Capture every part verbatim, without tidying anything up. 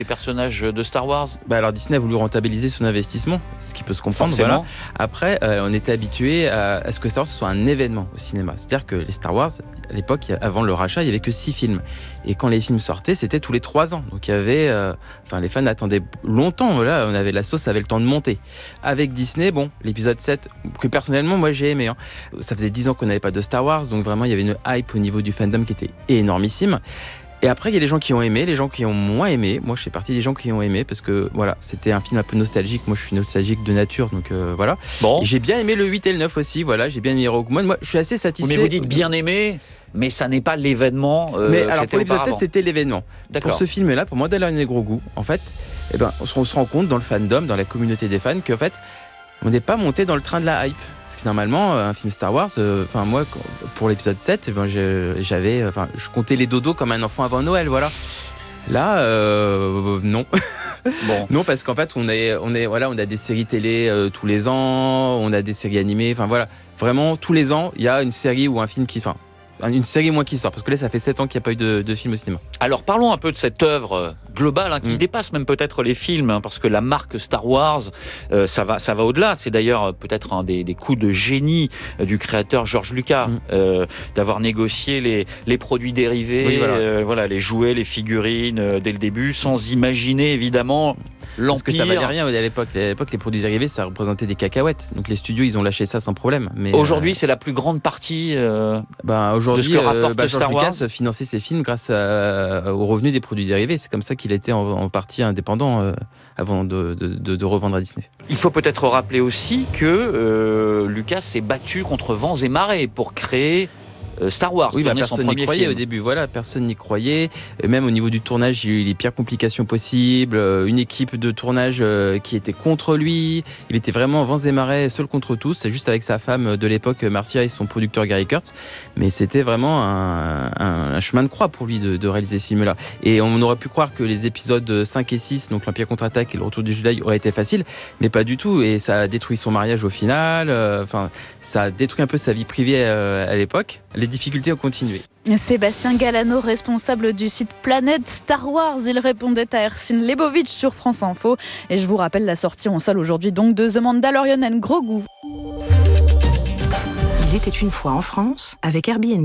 les personnages de Star Wars. Bah alors Disney a voulu rentabiliser son investissement, ce qui peut se comprendre. Voilà. Après, euh, on était habitué à, à ce que Star Wars soit un événement au cinéma. C'est-à-dire que les Star Wars, à l'époque, avant le rachat, il y avait que six films. Et quand les films sortaient, c'était tous les trois ans. Donc il y avait, euh, enfin les fans attendaient longtemps. Voilà, on avait la sauce, avait le temps de monter. Avec Disney, bon, l'épisode sept, que personnellement moi j'ai aimé. Hein. Ça faisait dix ans qu'on n'avait pas de Star Wars, donc vraiment il y avait une hype au niveau du fandom qui était énormissime. Et après, il y a les gens qui ont aimé, les gens qui ont moins aimé. Moi, je fais partie des gens qui ont aimé parce que voilà, c'était un film un peu nostalgique. Moi, je suis nostalgique de nature, donc euh, voilà. Bon. Et j'ai bien aimé le huit et le neuf aussi. Voilà, j'ai bien aimé Rogue One. Moi, je suis assez satisfait. Mais vous dites bien aimé, mais ça n'est pas l'événement. Euh, mais alors pour l'épisode sept, c'était l'événement. D'accord. Pour ce film-là, pour Mandalorian et Grogu, en fait, eh ben, on se rend compte dans le fandom, dans la communauté des fans, qu'en fait, on n'est pas monté dans le train de la hype. Parce que normalement, un film Star Wars, enfin euh, moi, pour l'épisode sept, ben, j'avais, enfin, je comptais les dodos comme un enfant avant Noël, voilà. Là, euh, non. Bon. Non, parce qu'en fait, on est, on est, voilà, on a des séries télé euh, tous les ans, on a des séries animées, enfin voilà. Vraiment, tous les ans, il y a une série ou un film qui, enfin, une série moins qui sort, parce que là ça fait sept ans qu'il n'y a pas eu de, de film au cinéma. Alors parlons un peu de cette œuvre globale hein, qui mmh. dépasse même peut-être les films, hein, parce que la marque Star Wars, euh, ça va, ça va au-delà. C'est d'ailleurs peut-être un des, des coups de génie du créateur George Lucas, mmh. euh, d'avoir négocié les, les produits dérivés, oui, voilà. Euh, voilà, les jouets, les figurines euh, dès le début, sans imaginer évidemment l'empire. Parce que ça valait rien à l'époque. À l'époque, les produits dérivés, ça représentait des cacahuètes. Donc les studios, ils ont lâché ça sans problème. Mais aujourd'hui, euh... c'est la plus grande partie. Euh... Ben, aujourd'hui, de ce que rapporte euh, bah, Star George Wars. Lucas finançait ses films grâce à, aux revenus des produits dérivés. C'est comme ça qu'il était en, en partie indépendant euh, avant de, de, de, de revendre à Disney. Il faut peut-être rappeler aussi que euh, Lucas s'est battu contre vents et marées pour créer Star Wars. Oui, bah, personne n'y croyait film. Au début. Voilà, personne n'y croyait. Et même au niveau du tournage, il y a eu les pires complications possibles. Une équipe de tournage qui était contre lui. Il était vraiment vents et marées, seul contre tous. C'est juste avec sa femme de l'époque, Marcia, et son producteur Gary Kurtz. Mais c'était vraiment un, un, un chemin de croix pour lui de, de réaliser ce film-là. Et on aurait pu croire que les épisodes cinq et six, donc l'Empire contre-attaque et le Retour du Jedi, auraient été faciles, mais pas du tout. Et ça a détruit son mariage au final. Enfin, ça a détruit un peu sa vie privée à l'époque. Les difficultés ont continué. Sébastien Galano, responsable du site Planète Star Wars, il répondait à Ersin Lebovitch sur France Info. Et je vous rappelle la sortie en salle aujourd'hui donc de The Mandalorian and Grogu. Il était une fois en France avec Airbnb.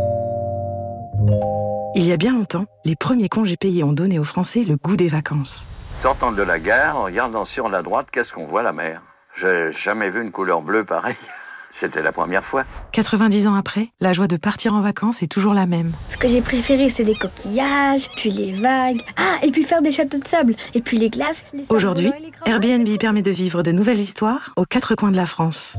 Il y a bien longtemps, les premiers congés payés ont donné aux Français le goût des vacances. Sortant de la gare, en regardant sur la droite, qu'est-ce qu'on voit? La mer. J'ai jamais vu une couleur bleue pareille. C'était la première fois. quatre-vingt-dix ans après, la joie de partir en vacances est toujours la même. Ce que j'ai préféré, c'est les coquillages, puis les vagues. Ah, et puis faire des châteaux de sable, et puis les glaces. Les Aujourd'hui, les Airbnb permet de vivre de nouvelles histoires aux quatre coins de la France.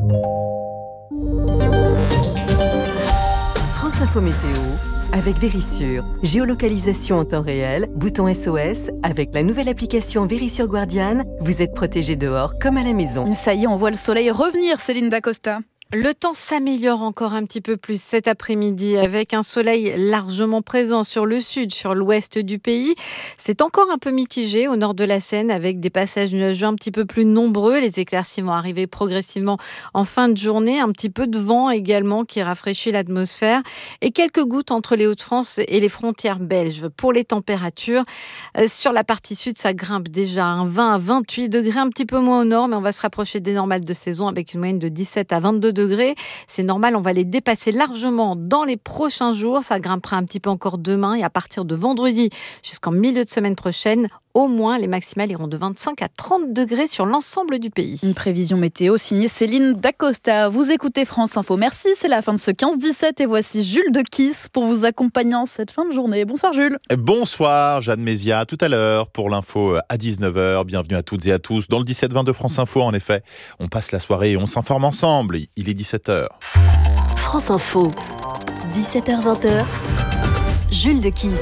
France Info Météo avec Vérissure. Géolocalisation en temps réel, bouton S O S. Avec la nouvelle application Vérissure Guardian, vous êtes protégé dehors comme à la maison. Ça y est, on voit le soleil revenir, Céline Dacosta. Le temps s'améliore encore un petit peu plus cet après-midi avec un soleil largement présent sur le sud, sur l'ouest du pays. C'est encore un peu mitigé au nord de la Seine avec des passages nuageux un petit peu plus nombreux. Les éclaircies vont arriver progressivement en fin de journée. Un petit peu de vent également qui rafraîchit l'atmosphère et quelques gouttes entre les Hauts-de-France et les frontières belges. Pour les températures, sur la partie sud, ça grimpe déjà à vingt à vingt-huit degrés, un petit peu moins au nord, mais on va se rapprocher des normales de saison avec une moyenne de dix-sept à vingt-deux degrés. C'est normal, on va les dépasser largement dans les prochains jours. Ça grimpera un petit peu encore demain et à partir de vendredi jusqu'en milieu de semaine prochaine, au moins les maximales iront de vingt-cinq à trente degrés sur l'ensemble du pays. Une prévision météo signée Céline Dacosta. Vous écoutez France Info. Merci, c'est la fin de ce quinze dix-sept et voici Jules de Kiss pour vous accompagner en cette fin de journée. Bonsoir Jules. Bonsoir Jeanne Mézia, tout à l'heure pour l'info à dix-neuf heures. Bienvenue à toutes et à tous dans le dix-sept vingt de France Info. En effet, on passe la soirée et on s'informe ensemble. Il est dix-sept heures. France Info, dix-sept heures vingt, Jules de Kiss.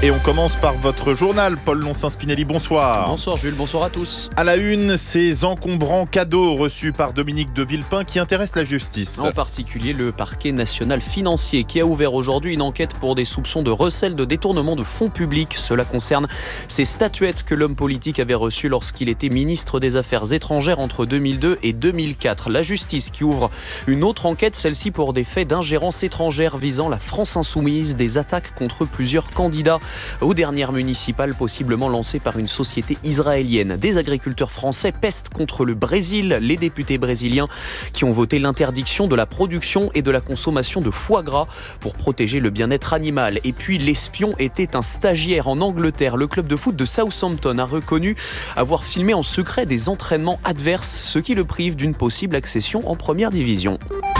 Et on commence par votre journal, Paul Loncin-Spinelli, bonsoir. Bonsoir Jules, bonsoir à tous. À la une, ces encombrants cadeaux reçus par Dominique de Villepin qui intéressent la justice. En particulier le parquet national financier qui a ouvert aujourd'hui une enquête pour des soupçons de recel de détournement de fonds publics. Cela concerne ces statuettes que l'homme politique avait reçues lorsqu'il était ministre des Affaires étrangères entre deux mille deux et deux mille quatre. La justice qui ouvre une autre enquête, celle-ci pour des faits d'ingérence étrangère visant la France insoumise, des attaques contre plusieurs candidats aux dernières municipales possiblement lancées par une société israélienne. Des agriculteurs français pestent contre le Brésil. Les députés brésiliens qui ont voté l'interdiction de la production et de la consommation de foie gras pour protéger le bien-être animal. Et puis l'espion était un stagiaire en Angleterre. Le club de foot de Southampton a reconnu avoir filmé en secret des entraînements adverses, ce qui le prive d'une possible accession en première division.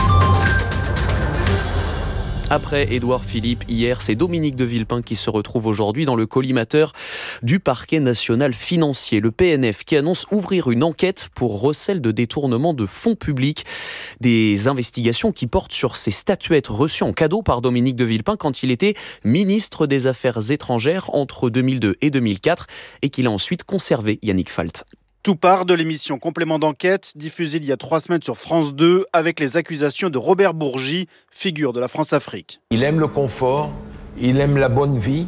Après Édouard Philippe, hier, c'est Dominique de Villepin qui se retrouve aujourd'hui dans le collimateur du parquet national financier, le P N F, qui annonce ouvrir une enquête pour recel de détournement de fonds publics. Des investigations qui portent sur ces statuettes reçues en cadeau par Dominique de Villepin quand il était ministre des Affaires étrangères entre deux mille deux et deux mille quatre et qu'il a ensuite conservé, Yannick Falt. Tout part de l'émission Complément d'enquête, diffusée il y a trois semaines sur France deux, avec les accusations de Robert Bourgi, figure de la France-Afrique. Il aime le confort, il aime la bonne vie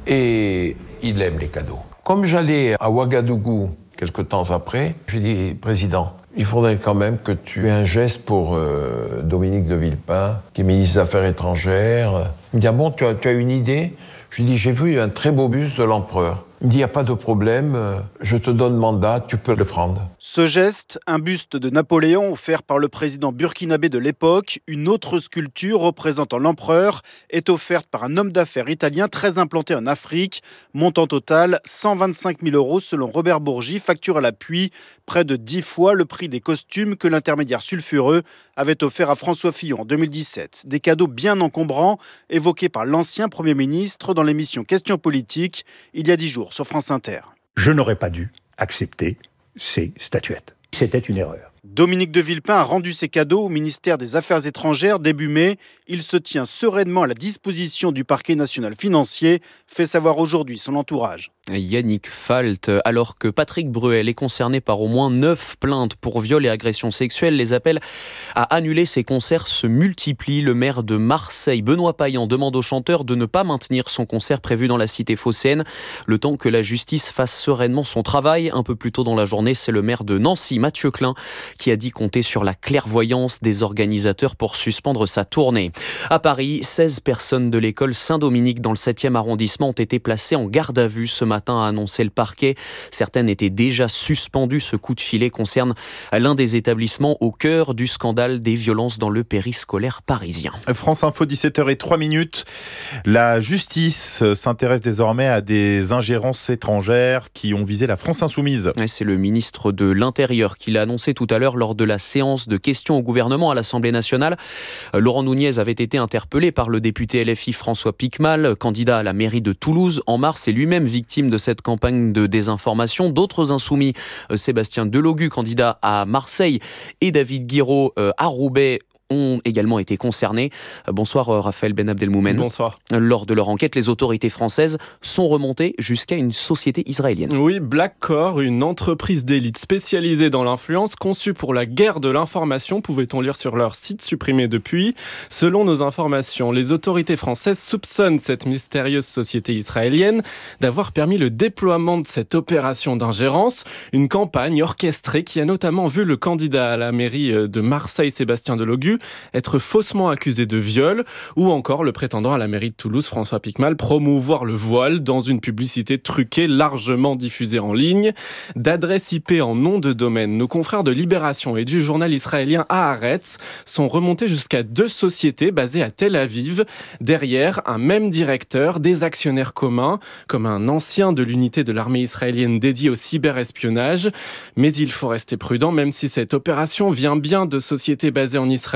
et il aime les cadeaux. Comme j'allais à Ouagadougou quelques temps après, je lui ai dit, Président, il faudrait quand même que tu aies un geste pour euh, Dominique de Villepin, qui est ministre des Affaires étrangères. Il me dit, ah bon, tu as, tu as une idée ? Je lui ai dit, j'ai vu un très beau buste de l'empereur. Il me dit, il n'y a pas de problème, je te donne mandat, tu peux le prendre. Ce geste, un buste de Napoléon offert par le président burkinabé de l'époque, une autre sculpture représentant l'empereur, est offerte par un homme d'affaires italien très implanté en Afrique. Montant total, cent vingt-cinq mille euros selon Robert Bourgi, facture à l'appui, près de dix fois le prix des costumes que l'intermédiaire sulfureux avait offert à François Fillon en deux mille dix-sept. Des cadeaux bien encombrants, évoqués par l'ancien Premier ministre dans l'émission Questions politiques, il y a dix jours sur France Inter. Je n'aurais pas dû accepter ces statuettes. C'était une erreur. Dominique de Villepin a rendu ses cadeaux au ministère des Affaires étrangères début mai. Il se tient sereinement à la disposition du parquet national financier, fait savoir aujourd'hui son entourage. Yannick Falt, alors que Patrick Bruel est concerné par au moins neuf plaintes pour viol et agression sexuelle, les appels à annuler ses concerts se multiplient. Le maire de Marseille, Benoît Payan, demande au chanteur de ne pas maintenir son concert prévu dans la cité phocéenne, le temps que la justice fasse sereinement son travail. Un peu plus tôt dans la journée, c'est le maire de Nancy, Mathieu Klein, qui a dit compter sur la clairvoyance des organisateurs pour suspendre sa tournée. À Paris, seize personnes de l'école Saint-Dominique dans le septième arrondissement ont été placées en garde à vue ce matin. matin a annoncé le parquet. Certaines étaient déjà suspendues. Ce coup de filet concerne l'un des établissements au cœur du scandale des violences dans le périscolaire parisien. France Info, dix-sept heures zéro trois minutes. La justice s'intéresse désormais à des ingérences étrangères qui ont visé la France insoumise. C'est le ministre de l'Intérieur qui l'a annoncé tout à l'heure lors de la séance de questions au gouvernement à l'Assemblée nationale. Laurent Nunez avait été interpellé par le député L F I François Piquemal, candidat à la mairie de Toulouse en mars et lui-même victime de cette campagne de désinformation. D'autres insoumis, Sébastien Delogu, candidat à Marseille, et David Guiraud à Roubaix, ont également été concernés. Bonsoir Raphaël Ben Abdelmoumen. Bonsoir. Lors de leur enquête, les autorités françaises sont remontées jusqu'à une société israélienne. Oui, Blackcore, une entreprise d'élite spécialisée dans l'influence, conçue pour la guerre de l'information, pouvait-on lire sur leur site supprimé depuis. Selon nos informations, les autorités françaises soupçonnent cette mystérieuse société israélienne d'avoir permis le déploiement de cette opération d'ingérence, une campagne orchestrée qui a notamment vu le candidat à la mairie de Marseille, Sébastien Delogu, être faussement accusé de viol, ou encore le prétendant à la mairie de Toulouse, François Piquemal, promouvoir le voile dans une publicité truquée largement diffusée en ligne. D'adresse I P en nom de domaine, nos confrères de Libération et du journal israélien Haaretz sont remontés jusqu'à deux sociétés basées à Tel Aviv. Derrière, un même directeur, des actionnaires communs, comme un ancien de l'unité de l'armée israélienne dédiée au cyberespionnage. Mais il faut rester prudent, même si cette opération vient bien de sociétés basées en Israël.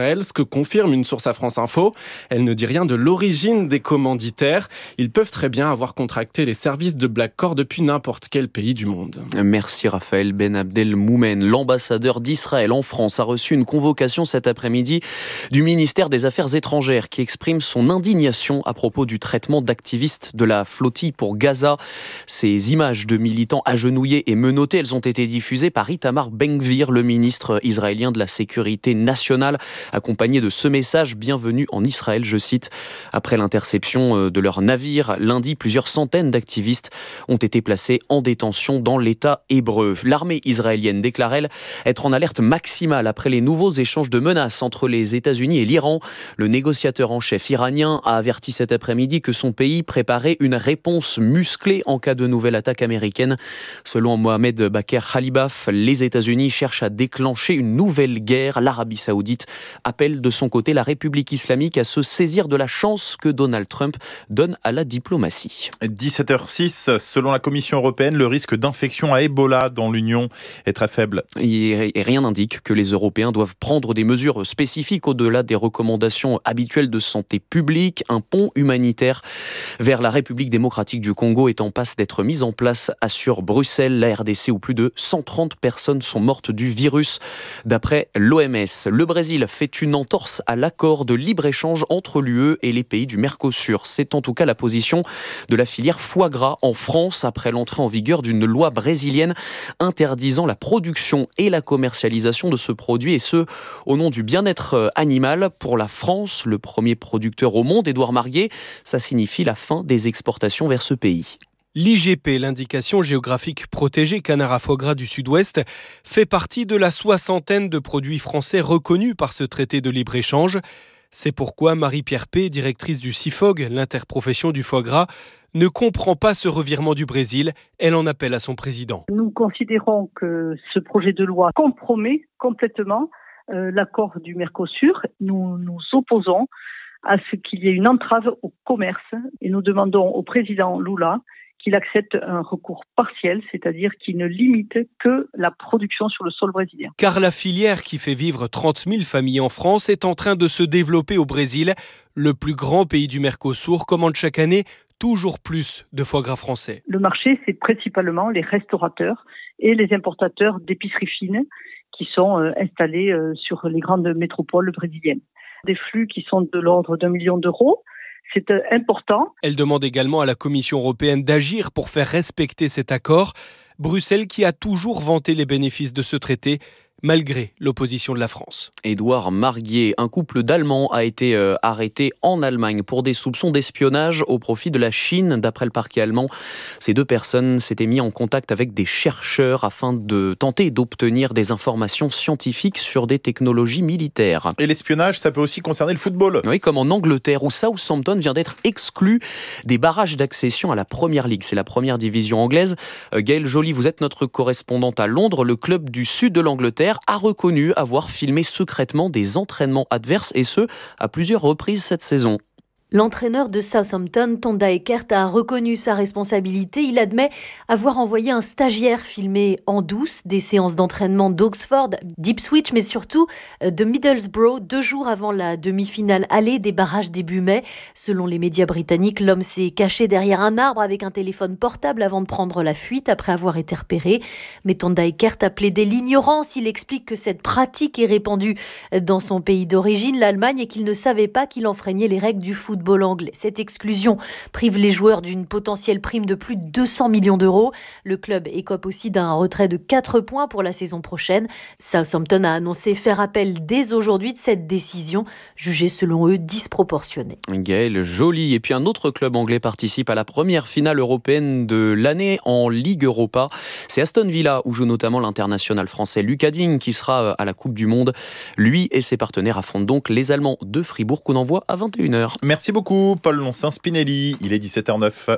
d'Israël, ce que confirme une source à France Info. Elle ne dit rien de l'origine des commanditaires. Ils peuvent très bien avoir contracté les services de Black Core depuis n'importe quel pays du monde. Merci Raphaël Ben Abdelmoumen. L'ambassadeur d'Israël en France a reçu une convocation cet après-midi du ministère des Affaires étrangères qui exprime son indignation à propos du traitement d'activistes de la flottille pour Gaza. Ces images de militants agenouillés et menottés, elles ont été diffusées par Itamar Ben-Gvir, le ministre israélien de la Sécurité nationale, accompagné de ce message: bienvenue en Israël, je cite. Après l'interception de leur navire, lundi, plusieurs centaines d'activistes ont été placés en détention dans l'État hébreu. L'armée israélienne déclare, elle, être en alerte maximale après les nouveaux échanges de menaces entre les États-Unis et l'Iran. Le négociateur en chef iranien a averti cet après-midi que son pays préparait une réponse musclée en cas de nouvelle attaque américaine. Selon Mohamed Bakr Khalibaf, les États-Unis cherchent à déclencher une nouvelle guerre. L'Arabie Saoudite appelle de son côté la République islamique à se saisir de la chance que Donald Trump donne à la diplomatie. dix-sept heures six, selon la Commission européenne, le risque d'infection à Ebola dans l'Union est très faible. Et rien n'indique que les Européens doivent prendre des mesures spécifiques au-delà des recommandations habituelles de santé publique. Un pont humanitaire vers la République démocratique du Congo est en passe d'être mis en place, assure Bruxelles. La R D C, où plus de cent trente personnes sont mortes du virus, d'après l'O M S. Le Brésil fait une entorse à l'accord de libre-échange entre l'U E et les pays du Mercosur. C'est en tout cas la position de la filière foie gras en France, après l'entrée en vigueur d'une loi brésilienne interdisant la production et la commercialisation de ce produit, et ce, au nom du bien-être animal. Pour la France, le premier producteur au monde, Édouard Marguet, ça signifie la fin des exportations vers ce pays. L'I G P, l'indication géographique protégée canard à foie gras du Sud-Ouest, fait partie de la soixantaine de produits français reconnus par ce traité de libre-échange. C'est pourquoi Marie-Pierre P., directrice du CIFOG, l'interprofession du foie gras, ne comprend pas ce revirement du Brésil. Elle en appelle à son président. Nous considérons que ce projet de loi compromet complètement euh, l'accord du Mercosur. Nous nous opposons à ce qu'il y ait une entrave au commerce et nous demandons au président Lula qu'il accepte un recours partiel, c'est-à-dire qu'il ne limite que la production sur le sol brésilien. Car la filière qui fait vivre trente mille familles en France est en train de se développer au Brésil. Le plus grand pays du Mercosur commande chaque année toujours plus de foie gras français. Le marché, c'est principalement les restaurateurs et les importateurs d'épiceries fines qui sont euh, installés euh, sur les grandes métropoles brésiliennes. Des flux qui sont de l'ordre d'un million d'euros. C'est important. Elle demande également à la Commission européenne d'agir pour faire respecter cet accord. Bruxelles qui a toujours vanté les bénéfices de ce traité, malgré l'opposition de la France. Édouard Marguet, un couple d'Allemands a été euh, arrêté en Allemagne pour des soupçons d'espionnage au profit de la Chine. D'après le parquet allemand, ces deux personnes s'étaient mis en contact avec des chercheurs afin de tenter d'obtenir des informations scientifiques sur des technologies militaires. Et l'espionnage, ça peut aussi concerner le football. Oui, comme en Angleterre, où Southampton vient d'être exclu des barrages d'accession à la Premier League. C'est la première division anglaise. Euh, Gaëlle Joly, vous êtes notre correspondante à Londres. Le club du sud de l'Angleterre a reconnu avoir filmé secrètement des entraînements adverses, et ce, à plusieurs reprises cette saison. L'entraîneur de Southampton, Tonda Eckert, a reconnu sa responsabilité. Il admet avoir envoyé un stagiaire filmer en douce des séances d'entraînement d'Oxford, d'Ipswich, mais surtout de Middlesbrough, deux jours avant la demi-finale allée des barrages début mai. Selon les médias britanniques, l'homme s'est caché derrière un arbre avec un téléphone portable avant de prendre la fuite après avoir été repéré. Mais Tonda Eckert a plaidé l'ignorance. Il explique que cette pratique est répandue dans son pays d'origine, l'Allemagne, et qu'il ne savait pas qu'il enfreignait les règles du football anglais. Cette exclusion prive les joueurs d'une potentielle prime de plus de deux cents millions d'euros. Le club écope aussi d'un retrait de quatre points pour la saison prochaine. Southampton a annoncé faire appel dès aujourd'hui de cette décision, jugée selon eux disproportionnée. Gaëlle Joly. Et puis un autre club anglais participe à la première finale européenne de l'année en Ligue Europa. C'est Aston Villa, où joue notamment l'international français Lucas Digne, qui sera à la Coupe du Monde. Lui et ses partenaires affrontent donc les Allemands de Fribourg, qu'on envoie à vingt et une heures. Merci beaucoup, Paul Loncin-Spinelli. Il est dix-sept heures neuf.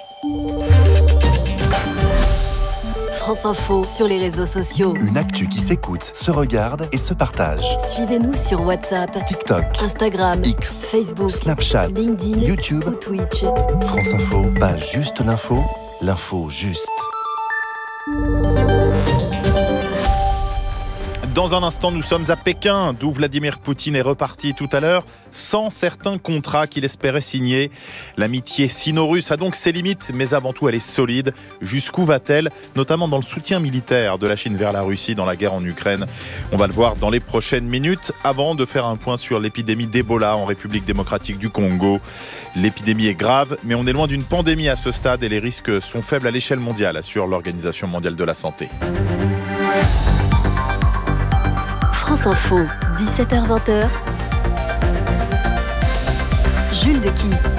France Info sur les réseaux sociaux. Une actu qui s'écoute, se regarde et se partage. Suivez-nous sur WhatsApp, TikTok, Instagram, X, Facebook, Snapchat, LinkedIn, YouTube ou Twitch. France Info, pas juste l'info, l'info juste. Dans un instant, nous sommes à Pékin, d'où Vladimir Poutine est reparti tout à l'heure, sans certains contrats qu'il espérait signer. L'amitié sino-russe a donc ses limites, mais avant tout, elle est solide. Jusqu'où va-t-elle, notamment dans le soutien militaire de la Chine vers la Russie dans la guerre en Ukraine? On va le voir dans les prochaines minutes, avant de faire un point sur l'épidémie d'Ebola en République démocratique du Congo. L'épidémie est grave, mais on est loin d'une pandémie à ce stade et les risques sont faibles à l'échelle mondiale, assure l'Organisation mondiale de la santé. France Info, dix-sept heures vingt. Jules de Kiss.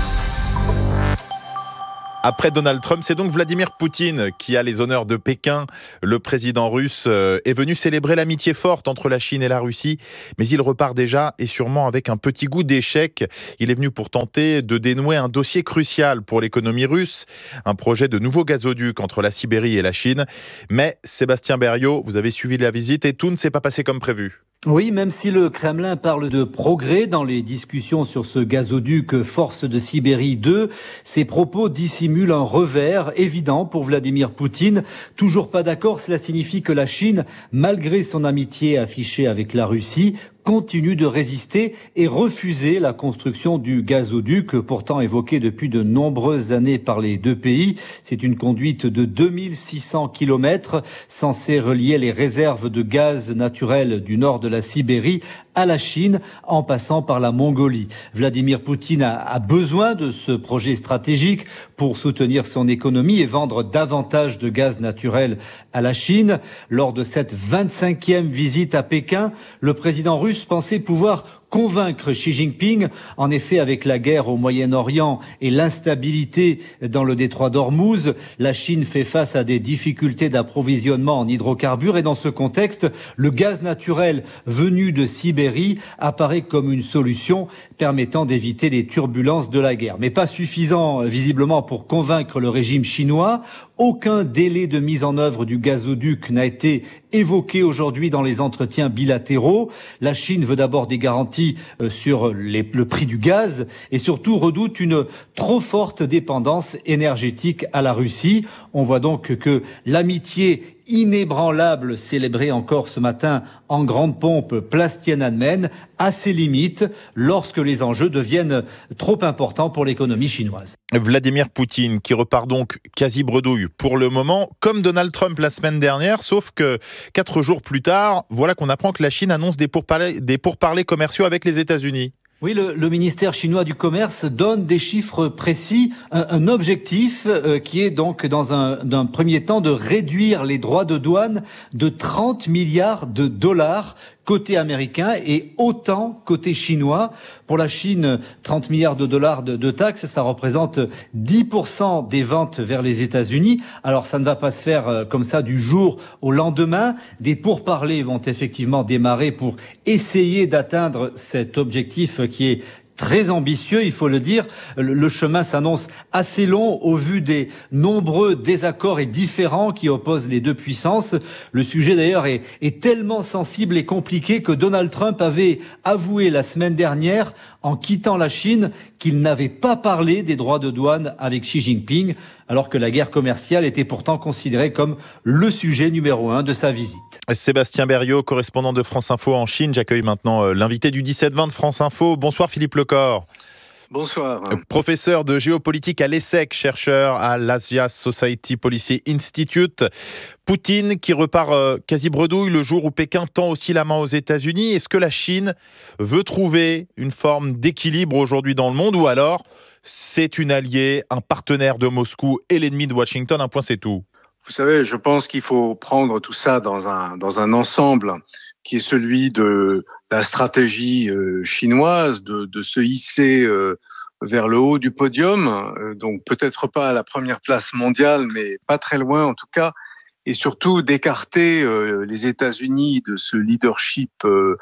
Après Donald Trump, c'est donc Vladimir Poutine qui a les honneurs de Pékin. Le président russe est venu célébrer l'amitié forte entre la Chine et la Russie, mais il repart déjà et sûrement avec un petit goût d'échec. Il est venu pour tenter de dénouer un dossier crucial pour l'économie russe, un projet de nouveau gazoduc entre la Sibérie et la Chine. Mais Sébastien Berriot, vous avez suivi la visite et tout ne s'est pas passé comme prévu. Oui, même si le Kremlin parle de progrès dans les discussions sur ce gazoduc Force de Sibérie deux, ses propos dissimulent un revers évident pour Vladimir Poutine. Toujours pas d'accord, cela signifie que la Chine, malgré son amitié affichée avec la Russie, continue de résister et refuser la construction du gazoduc, pourtant évoqué depuis de nombreuses années par les deux pays. C'est une conduite de deux mille six cents kilomètres censée relier les réserves de gaz naturel du nord de la Sibérie à la Chine en passant par la Mongolie. Vladimir Poutine a, a besoin de ce projet stratégique pour soutenir son économie et vendre davantage de gaz naturel à la Chine. Lors de cette vingt-cinquième visite à Pékin, le président russe pensait pouvoir convaincre Xi Jinping. En effet, avec la guerre au Moyen-Orient et l'instabilité dans le détroit d'Ormuz, la Chine fait face à des difficultés d'approvisionnement en hydrocarbures et dans ce contexte, le gaz naturel venu de Sibérie apparaît comme une solution permettant d'éviter les turbulences de la guerre. Mais pas suffisant visiblement pour convaincre le régime chinois. Aucun délai de mise en œuvre du gazoduc n'a été évoqué aujourd'hui dans les entretiens bilatéraux. La Chine veut d'abord des garanties sur les, le prix du gaz et surtout redoute une trop forte dépendance énergétique à la Russie. On voit donc que l'amitié inébranlable célébrée encore ce matin en grande pompe place Tiananmen a ses limites lorsque les enjeux deviennent trop importants pour l'économie chinoise. Vladimir Poutine qui repart donc quasi bredouille pour le moment, comme Donald Trump la semaine dernière, sauf que quatre jours plus tard, voilà qu'on apprend que la Chine annonce des pourparlers, des pourparlers commerciaux avec les États-Unis. Oui, le, le ministère chinois du Commerce donne des chiffres précis, un, un objectif euh, qui est donc dans un, d'un premier temps de réduire les droits de douane de trente milliards de dollars côté américain et autant côté chinois. Pour la Chine, trente milliards de dollars de, de taxes, ça représente dix pour cent des ventes vers les États-Unis. Alors ça ne va pas se faire euh, comme ça du jour au lendemain. Des pourparlers vont effectivement démarrer pour essayer d'atteindre cet objectif qui est très ambitieux, il faut le dire. Le chemin s'annonce assez long au vu des nombreux désaccords et différends qui opposent les deux puissances. Le sujet d'ailleurs est, est tellement sensible et compliqué que Donald Trump avait avoué la semaine dernière, en quittant la Chine, qu'il n'avait pas parlé des droits de douane avec Xi Jinping, alors que la guerre commerciale était pourtant considérée comme le sujet numéro un de sa visite. Sébastien Berriot, correspondant de France Info en Chine. J'accueille maintenant l'invité du dix-sept vingt de France Info. Bonsoir Philippe Lecor. Bonsoir. Professeur de géopolitique à l'E S S E C, chercheur à l'Asia Society Policy Institute. Poutine qui repart euh, quasi bredouille le jour où Pékin tend aussi la main aux États-Unis. Est-ce que la Chine veut trouver une forme d'équilibre aujourd'hui dans le monde ou alors c'est une alliée, un partenaire de Moscou et l'ennemi de Washington? Un point, c'est tout. Vous savez, je pense qu'il faut prendre tout ça dans un, dans un ensemble qui est celui de la stratégie euh, chinoise de, de se hisser euh, vers le haut du podium, euh, donc peut-être pas à la première place mondiale, mais pas très loin en tout cas, et surtout d'écarter euh, les États-Unis de ce leadership euh,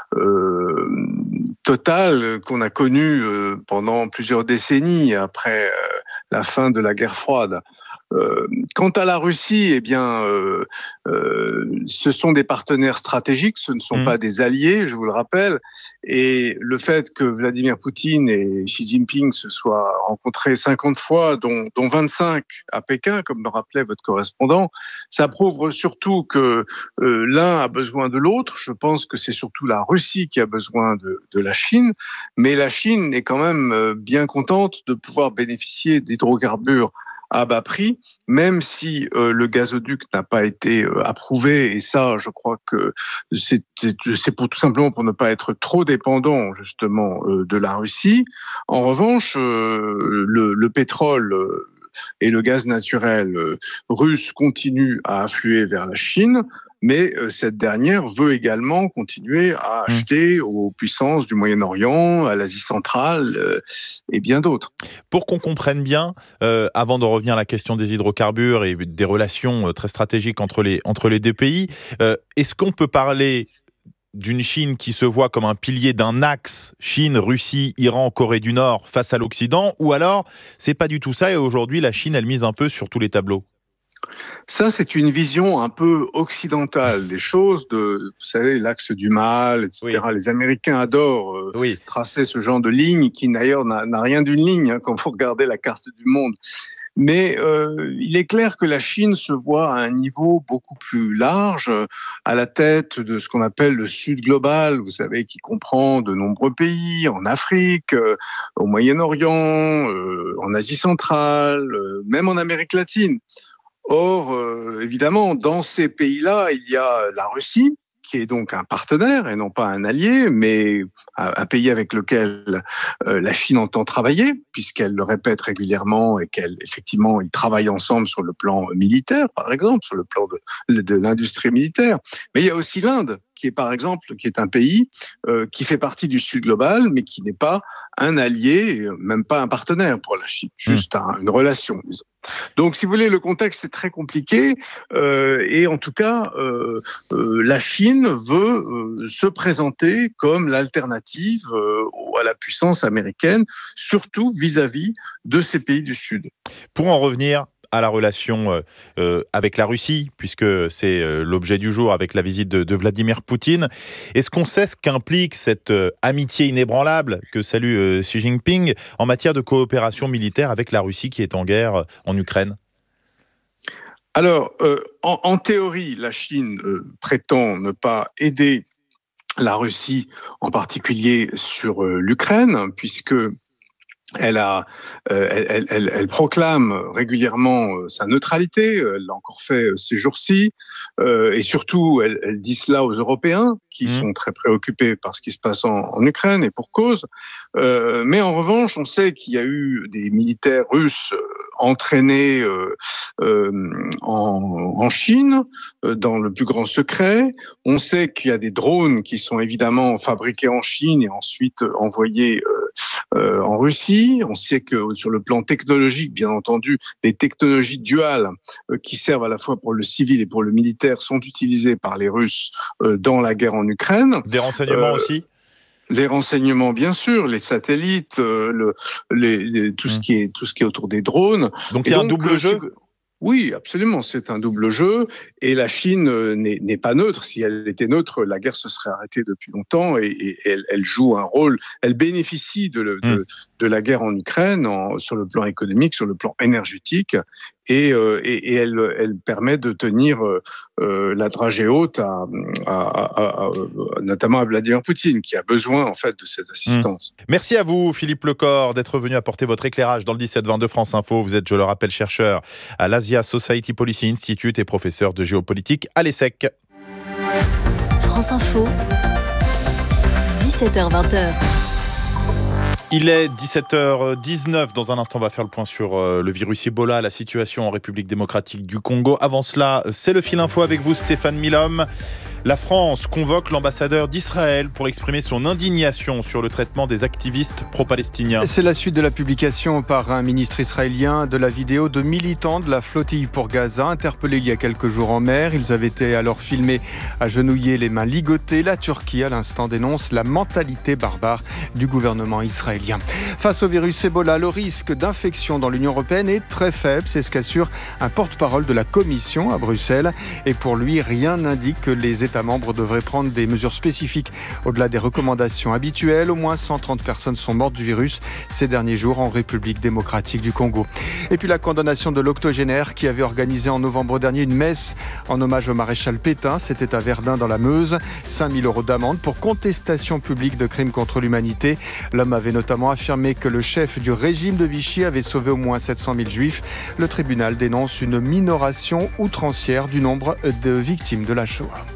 euh, total qu'on a connu euh, pendant plusieurs décennies après euh, la fin de la guerre froide. Euh, quant à la Russie, eh bien, euh, euh, ce sont des partenaires stratégiques, ce ne sont mmh. pas des alliés, je vous le rappelle. Et le fait que Vladimir Poutine et Xi Jinping se soient rencontrés cinquante fois, dont, dont vingt-cinq à Pékin, comme le rappelait votre correspondant, ça prouve surtout que euh, l'un a besoin de l'autre. Je pense que c'est surtout la Russie qui a besoin de, de la Chine, mais la Chine est quand même bien contente de pouvoir bénéficier d'hydrocarbures à bas prix, même si euh, le gazoduc n'a pas été euh, approuvé, et ça, je crois que c'est, c'est, c'est pour, tout simplement pour ne pas être trop dépendant, justement, euh, de la Russie. En revanche, euh, le, le pétrole euh, et le gaz naturel euh, russe continuent à affluer vers la Chine, mais euh, cette dernière veut également continuer à acheter aux puissances du Moyen-Orient, à l'Asie centrale euh, et bien d'autres. Pour qu'on comprenne bien, euh, avant de revenir à la question des hydrocarbures et des relations euh, très stratégiques entre les, entre les deux pays, euh, est-ce qu'on peut parler d'une Chine qui se voit comme un pilier d'un axe Chine, Russie, Iran, Corée du Nord face à l'Occident, ou alors c'est pas du tout ça et aujourd'hui la Chine elle mise un peu sur tous les tableaux? Ça, c'est une vision un peu occidentale des choses, de, vous savez, l'axe du mal, et cetera. Oui. Les Américains adorent euh, oui. tracer ce genre de ligne qui, d'ailleurs, n'a, n'a rien d'une ligne hein, quand vous regardez la carte du monde. Mais euh, il est clair que la Chine se voit à un niveau beaucoup plus large, à la tête de ce qu'on appelle le Sud global, vous savez, qui comprend de nombreux pays, en Afrique, euh, au Moyen-Orient, euh, en Asie centrale, euh, même en Amérique latine. Or, euh, évidemment, dans ces pays-là, il y a la Russie, qui est donc un partenaire et non pas un allié, mais un pays avec lequel euh, la Chine entend travailler, puisqu'elle le répète régulièrement et qu'elle, effectivement, ils travaillent ensemble sur le plan militaire, par exemple, sur le plan de, de l'industrie militaire. Mais il y a aussi l'Inde, qui est, par exemple, qui est un pays euh, qui fait partie du Sud global, mais qui n'est pas un allié, même pas un partenaire pour la Chine, juste un, une relation, disons. Donc, si vous voulez, le contexte est très compliqué euh, et en tout cas, euh, euh, la Chine veut euh, se présenter comme l'alternative euh, à la puissance américaine, surtout vis-à-vis de ces pays du Sud. Pour en revenir à la relation euh, euh, avec la Russie, puisque c'est euh, l'objet du jour avec la visite de, de Vladimir Poutine. Est-ce qu'on sait ce qu'implique cette euh, amitié inébranlable que salue euh, Xi Jinping en matière de coopération militaire avec la Russie qui est en guerre euh, en Ukraine ? Alors, euh, en, en théorie, la Chine euh, prétend ne pas aider la Russie, en particulier sur euh, l'Ukraine, puisque Elle, a, euh, elle, elle, elle proclame régulièrement euh, sa neutralité, elle l'a encore fait euh, ces jours-ci, euh, et surtout elle, elle dit cela aux Européens qui mmh. sont très préoccupés par ce qui se passe en, en Ukraine, et pour cause. Euh, mais en revanche, on sait qu'il y a eu des militaires russes euh, entraînés euh, euh, en, en Chine, euh, dans le plus grand secret. On sait qu'il y a des drones qui sont évidemment fabriqués en Chine et ensuite envoyés euh, euh, en Russie. On sait que sur le plan technologique, bien entendu, les technologies duales euh, qui servent à la fois pour le civil et pour le militaire sont utilisées par les Russes euh, dans la guerre en Ukraine. Des renseignements euh, aussi ? Les renseignements, bien sûr, les satellites, euh, le, les, les, tout, mmh. ce qui est, tout ce qui est autour des drones. Donc il y a un double jeu ? Oui, absolument, c'est un double jeu. Et la Chine n'est, n'est pas neutre. Si elle était neutre, la guerre se serait arrêtée depuis longtemps et, et elle, elle joue un rôle. Elle bénéficie de, le, de, de la guerre en Ukraine en, sur le plan économique, sur le plan énergétique. Et, euh, et, et elle, elle permet de tenir euh, la dragée haute, à, à, à, à, notamment à Vladimir Poutine, qui a besoin en fait de cette assistance. Mmh. Merci à vous, Philippe Lecor, d'être venu apporter votre éclairage dans le dix-sept vingt de France Info. Vous êtes, je le rappelle, chercheur à l'Asia Society Policy Institute et professeur de géopolitique à l'ESSEC. France Info, dix-sept heures vingt. Il est dix-sept heures dix-neuf. Dans un instant, on va faire le point sur le virus Ebola, la situation en République démocratique du Congo. Avant cela, c'est le fil info avec vous, Stéphane Milhomme. La France convoque l'ambassadeur d'Israël pour exprimer son indignation sur le traitement des activistes pro-palestiniens. C'est la suite de la publication par un ministre israélien de la vidéo de militants de la flottille pour Gaza, interpellés il y a quelques jours en mer. Ils avaient été alors filmés agenouillés, les mains ligotées. La Turquie, à l'instant, dénonce la mentalité barbare du gouvernement israélien. Face au virus Ebola, le risque d'infection dans l'Union européenne est très faible. C'est ce qu'assure un porte-parole de la Commission à Bruxelles. Et pour lui, rien n'indique que les États membres devraient prendre des mesures spécifiques au-delà des recommandations habituelles. Au moins cent trente personnes sont mortes du virus ces derniers jours en République démocratique du Congo. Et puis la condamnation de l'octogénaire qui avait organisé en novembre dernier une messe en hommage au maréchal Pétain. C'était à Verdun dans la Meuse. cinq mille euros d'amende pour contestation publique de crimes contre l'humanité. L'homme avait notamment affirmé que le chef du régime de Vichy avait sauvé au moins sept cent mille juifs. Le tribunal dénonce une minoration outrancière du nombre de victimes de la Shoah.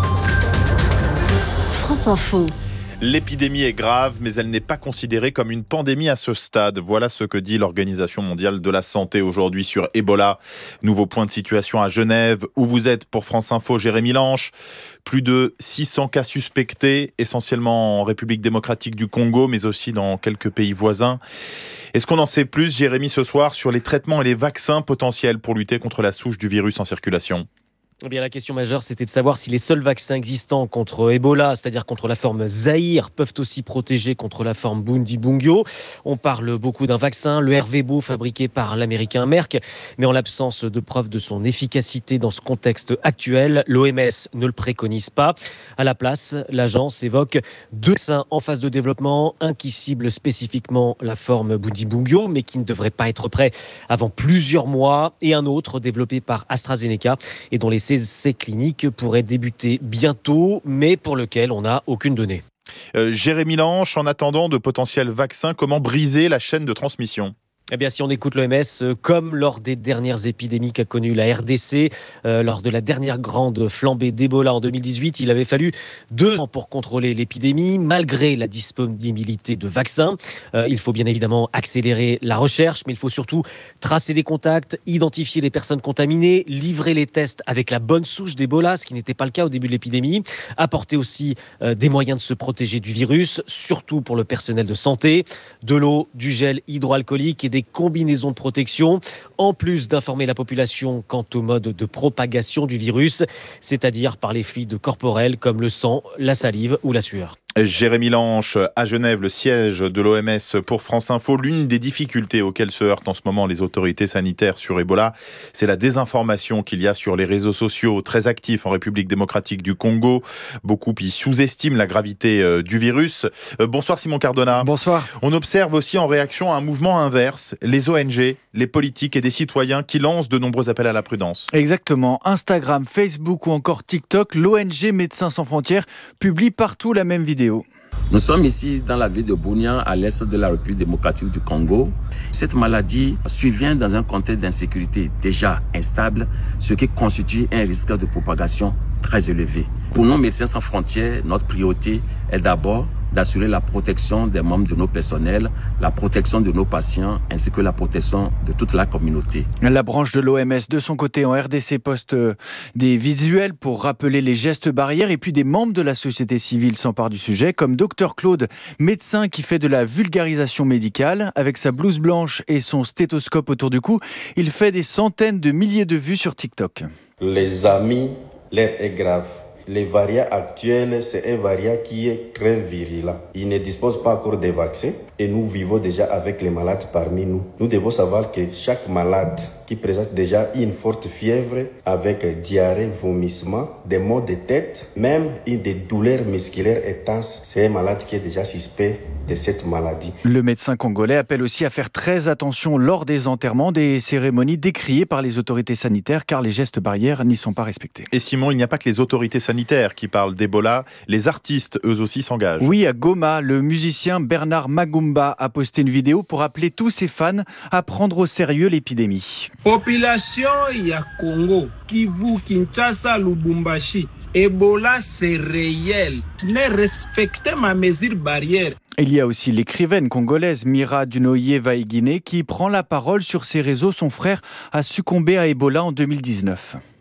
France Info. L'épidémie est grave, mais elle n'est pas considérée comme une pandémie à ce stade. Voilà ce que dit l'Organisation mondiale de la santé aujourd'hui sur Ebola. Nouveau point de situation à Genève, où vous êtes pour France Info, Jérémy Lanche. Plus de six cents cas suspectés, essentiellement en République démocratique du Congo, mais aussi dans quelques pays voisins. Est-ce qu'on en sait plus, Jérémy, ce soir, sur les traitements et les vaccins potentiels pour lutter contre la souche du virus en circulation ? Eh bien, la question majeure, c'était de savoir si les seuls vaccins existants contre Ebola, c'est-à-dire contre la forme Zaïre, peuvent aussi protéger contre la forme Bundibugyo. On parle beaucoup d'un vaccin, le Ervebo, fabriqué par l'américain Merck, mais en l'absence de preuves de son efficacité dans ce contexte actuel, l'O M S ne le préconise pas. À la place, l'agence évoque deux vaccins en phase de développement, un qui cible spécifiquement la forme Bundibugyo, mais qui ne devrait pas être prêt avant plusieurs mois, et un autre développé par AstraZeneca et dont les essais cliniques pourraient débuter bientôt, mais pour lequel on n'a aucune donnée. Euh, Jérémy Lanche, en attendant de potentiels vaccins, comment briser la chaîne de transmission ? Eh bien, si on écoute l'O M S, euh, comme lors des dernières épidémies qu'a connues la R D C, euh, lors de la dernière grande flambée d'Ebola en deux mille dix-huit, il avait fallu deux ans pour contrôler l'épidémie, malgré la disponibilité de vaccins. Euh, il faut bien évidemment accélérer la recherche, mais il faut surtout tracer les contacts, identifier les personnes contaminées, livrer les tests avec la bonne souche d'Ebola, ce qui n'était pas le cas au début de l'épidémie, apporter aussi euh, des moyens de se protéger du virus, surtout pour le personnel de santé, de l'eau, du gel hydroalcoolique et des combinaisons de protection, en plus d'informer la population quant au mode de propagation du virus, c'est-à-dire par les fluides corporels comme le sang, la salive ou la sueur. Jérémy Lanche, à Genève, le siège de l'O M S pour France Info. L'une des difficultés auxquelles se heurtent en ce moment les autorités sanitaires sur Ebola, c'est la désinformation qu'il y a sur les réseaux sociaux très actifs en République démocratique du Congo. Beaucoup y sous-estiment la gravité du virus. Bonsoir Simon Cardona. Bonsoir. On observe aussi en réaction à un mouvement inverse, les O N G, les politiques et des citoyens qui lancent de nombreux appels à la prudence. Exactement. Instagram, Facebook ou encore TikTok, l'O N G Médecins sans frontières publie partout la même vidéo. Nous sommes ici dans la ville de Bunia, à l'est de la République démocratique du Congo. Cette maladie survient dans un contexte d'insécurité déjà instable, ce qui constitue un risque de propagation très élevé. Pour nous, Médecins sans frontières, notre priorité est d'abord d'assurer la protection des membres de nos personnels, la protection de nos patients, ainsi que la protection de toute la communauté. La branche de l'O M S, de son côté, en R D C, poste des visuels pour rappeler les gestes barrières, et puis des membres de la société civile s'emparent du sujet, comme Docteur Claude, médecin qui fait de la vulgarisation médicale. Avec sa blouse blanche et son stéthoscope autour du cou, il fait des centaines de milliers de vues sur TikTok. Les amis, l'air est grave. Les variants actuels, c'est un variant qui est très virulent. Il ne dispose pas encore des vaccins et nous vivons déjà avec les malades parmi nous. Nous devons savoir que chaque malade qui présente déjà une forte fièvre avec diarrhée, vomissement, des maux de tête, même une des douleurs musculaires intenses, c'est un malade qui est déjà suspect de cette maladie. Le médecin congolais appelle aussi à faire très attention lors des enterrements, des cérémonies décriées par les autorités sanitaires car les gestes barrières n'y sont pas respectés. Et Simon, il n'y a pas que les autorités sanitaires qui parlent d'Ebola, les artistes eux aussi s'engagent. Oui, à Goma, le musicien Bernard Magumba a posté une vidéo pour appeler tous ses fans à prendre au sérieux l'épidémie. Population ya Congo, Kivu, Kinshasa, Lubumbashi. Ebola, c'est réel. Ne respectez ma mesure barrière. Il y a aussi l'écrivaine congolaise Mira Dunoye Vaïguiné qui prend la parole sur ses réseaux. Son frère a succombé à Ebola en deux mille dix-neuf.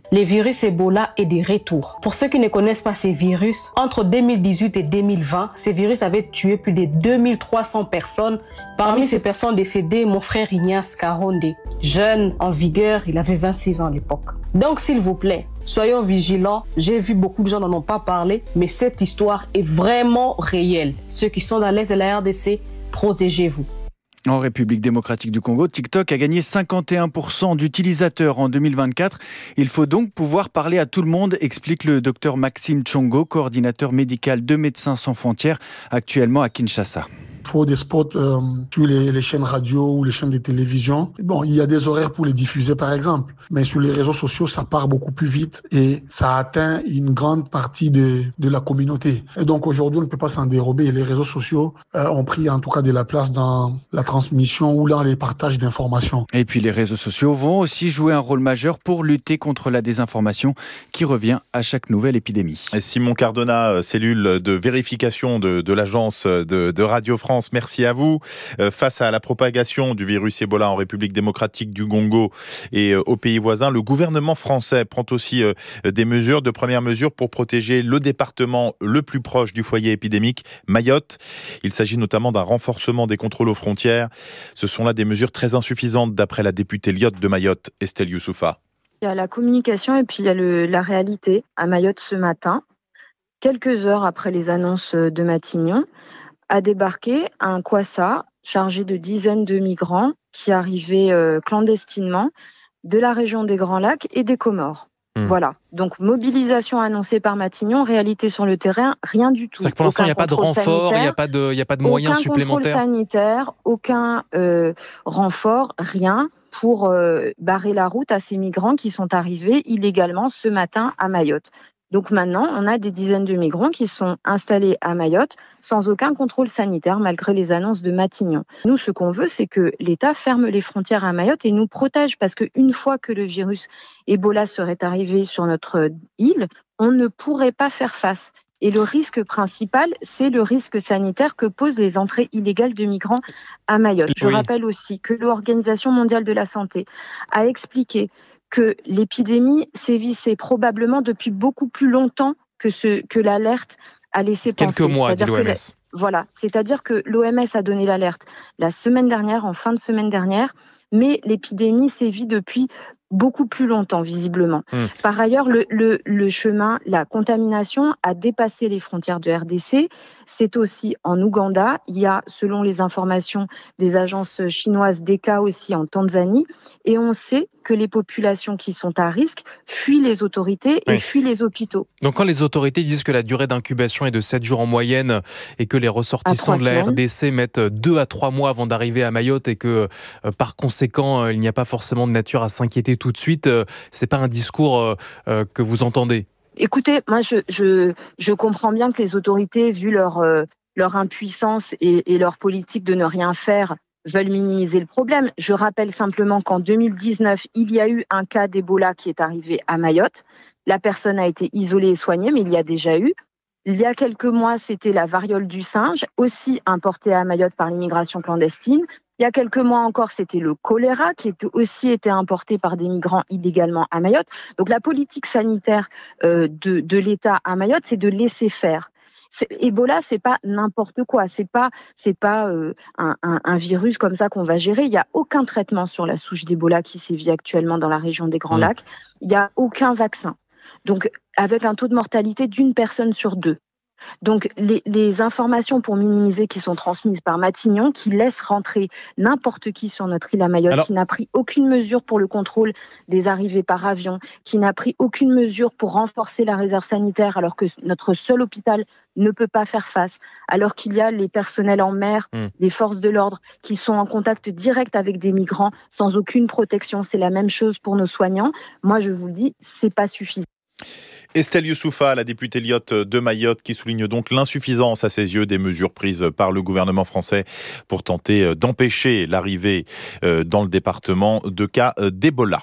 le virus Ebola est de retour. Pour ceux qui ne connaissent pas ces virus, entre deux mille dix-huit et deux mille vingt, ces virus avaient tué plus de deux mille trois cents personnes. Parmi ces personnes décédées, mon frère Ignace Karonde, jeune, en vigueur, il avait vingt-six ans à l'époque. Donc, s'il vous plaît, soyons vigilants. J'ai vu beaucoup de gens n'en ont pas parlé, mais cette histoire est vraiment réelle. Ceux qui sont dans l'Est de la R D C, protégez-vous. En République démocratique du Congo, TikTok a gagné cinquante et un pour cent d'utilisateurs en deux mille vingt-quatre. Il faut donc pouvoir parler à tout le monde, explique le docteur Maxime Tchongo, coordinateur médical de Médecins sans frontières, actuellement à Kinshasa. Il faut des spots euh, sur les, les chaînes radio ou les chaînes de télévision. Bon, il y a des horaires pour les diffuser, par exemple. Mais sur les réseaux sociaux, ça part beaucoup plus vite et ça atteint une grande partie de, de la communauté. Et donc aujourd'hui, on ne peut pas s'en dérober. Et les réseaux sociaux euh, ont pris en tout cas de la place dans la transmission ou dans les partages d'informations. Et puis les réseaux sociaux vont aussi jouer un rôle majeur pour lutter contre la désinformation qui revient à chaque nouvelle épidémie. Et Simon Cardona, cellule de vérification de, de l'agence de, de Radio France, merci à vous. Euh, face à la propagation du virus Ebola en République démocratique du Congo et euh, aux pays voisins, le gouvernement français prend aussi euh, des mesures, de premières mesures pour protéger le département le plus proche du foyer épidémique, Mayotte. Il s'agit notamment d'un renforcement des contrôles aux frontières. Ce sont là des mesures très insuffisantes d'après la députée Lyotte de Mayotte, Estelle Youssoufa. Il y a la communication et puis il y a le, la réalité. À Mayotte ce matin, quelques heures après les annonces de Matignon, a débarqué un Kwassa chargé de dizaines de migrants qui arrivaient euh, clandestinement de la région des Grands Lacs et des Comores. Mmh. Voilà. Donc, mobilisation annoncée par Matignon, réalité sur le terrain, rien du tout. C'est-à-dire que pour l'instant, il n'y a pas de renfort, il n'y a pas de, il n'y a pas de moyens aucun supplémentaires. Aucun contrôle sanitaire, aucun euh, renfort, rien pour euh, barrer la route à ces migrants qui sont arrivés illégalement ce matin à Mayotte. Donc maintenant, on a des dizaines de migrants qui sont installés à Mayotte sans aucun contrôle sanitaire, malgré les annonces de Matignon. Nous, ce qu'on veut, c'est que l'État ferme les frontières à Mayotte et nous protège, parce qu'une fois que le virus Ebola serait arrivé sur notre île, on ne pourrait pas faire face. Et le risque principal, c'est le risque sanitaire que posent les entrées illégales de migrants à Mayotte. Je oui. rappelle aussi que l'Organisation mondiale de la santé a expliqué que l'épidémie sévissait probablement depuis beaucoup plus longtemps que, ce, que l'alerte a laissé penser. Quelques mois, dit l'O M S. La, voilà, c'est-à-dire que l'O M S a donné l'alerte la semaine dernière, en fin de semaine dernière, mais l'épidémie sévit depuis beaucoup plus longtemps, visiblement. Mmh. Par ailleurs, le, le, le chemin, la contamination a dépassé les frontières de R D C. C'est aussi en Ouganda. Il y a, selon les informations des agences chinoises, des cas aussi en Tanzanie. Et on sait que les populations qui sont à risque fuient les autorités et oui. fuient les hôpitaux. Donc quand les autorités disent que la durée d'incubation est de sept jours en moyenne et que les ressortissants de la R D C mettent deux à trois mois avant d'arriver à Mayotte et que euh, par conséquent euh, il n'y a pas forcément de nature à s'inquiéter tout de suite, euh, c'est pas un discours euh, euh, que vous entendez? Écoutez, moi je, je, je comprends bien que les autorités, vu leur, euh, leur impuissance et, et leur politique de ne rien faire, veulent minimiser le problème. Je rappelle simplement qu'en deux mille dix-neuf, il y a eu un cas d'Ebola qui est arrivé à Mayotte. La personne a été isolée et soignée, mais il y a déjà eu. Il y a quelques mois, c'était la variole du singe, aussi importée à Mayotte par l'immigration clandestine. Il y a quelques mois encore, c'était le choléra qui était aussi été importé par des migrants illégalement à Mayotte. Donc la politique sanitaire euh, de, de l'État à Mayotte, c'est de laisser faire. C'est, Ebola, c'est pas n'importe quoi. C'est pas, c'est pas euh, un, un, un virus comme ça qu'on va gérer. Il y a aucun traitement sur la souche d'Ebola qui sévit actuellement dans la région des Grands mmh. Lacs. Il y a aucun vaccin. Donc, avec un taux de mortalité d'une personne sur deux. Donc, les, les informations pour minimiser qui sont transmises par Matignon, qui laisse rentrer n'importe qui sur notre île à Mayotte, Alors... qui n'a pris aucune mesure pour le contrôle des arrivées par avion, qui n'a pris aucune mesure pour renforcer la réserve sanitaire, alors que notre seul hôpital ne peut pas faire face, alors qu'il y a les personnels en mer, mmh. les forces de l'ordre, qui sont en contact direct avec des migrants sans aucune protection. C'est la même chose pour nos soignants. Moi, je vous le dis, c'est pas suffisant. Estelle Youssoufa, la députée Lyotte de Mayotte, qui souligne donc l'insuffisance à ses yeux des mesures prises par le gouvernement français pour tenter d'empêcher l'arrivée dans le département de cas d'Ebola.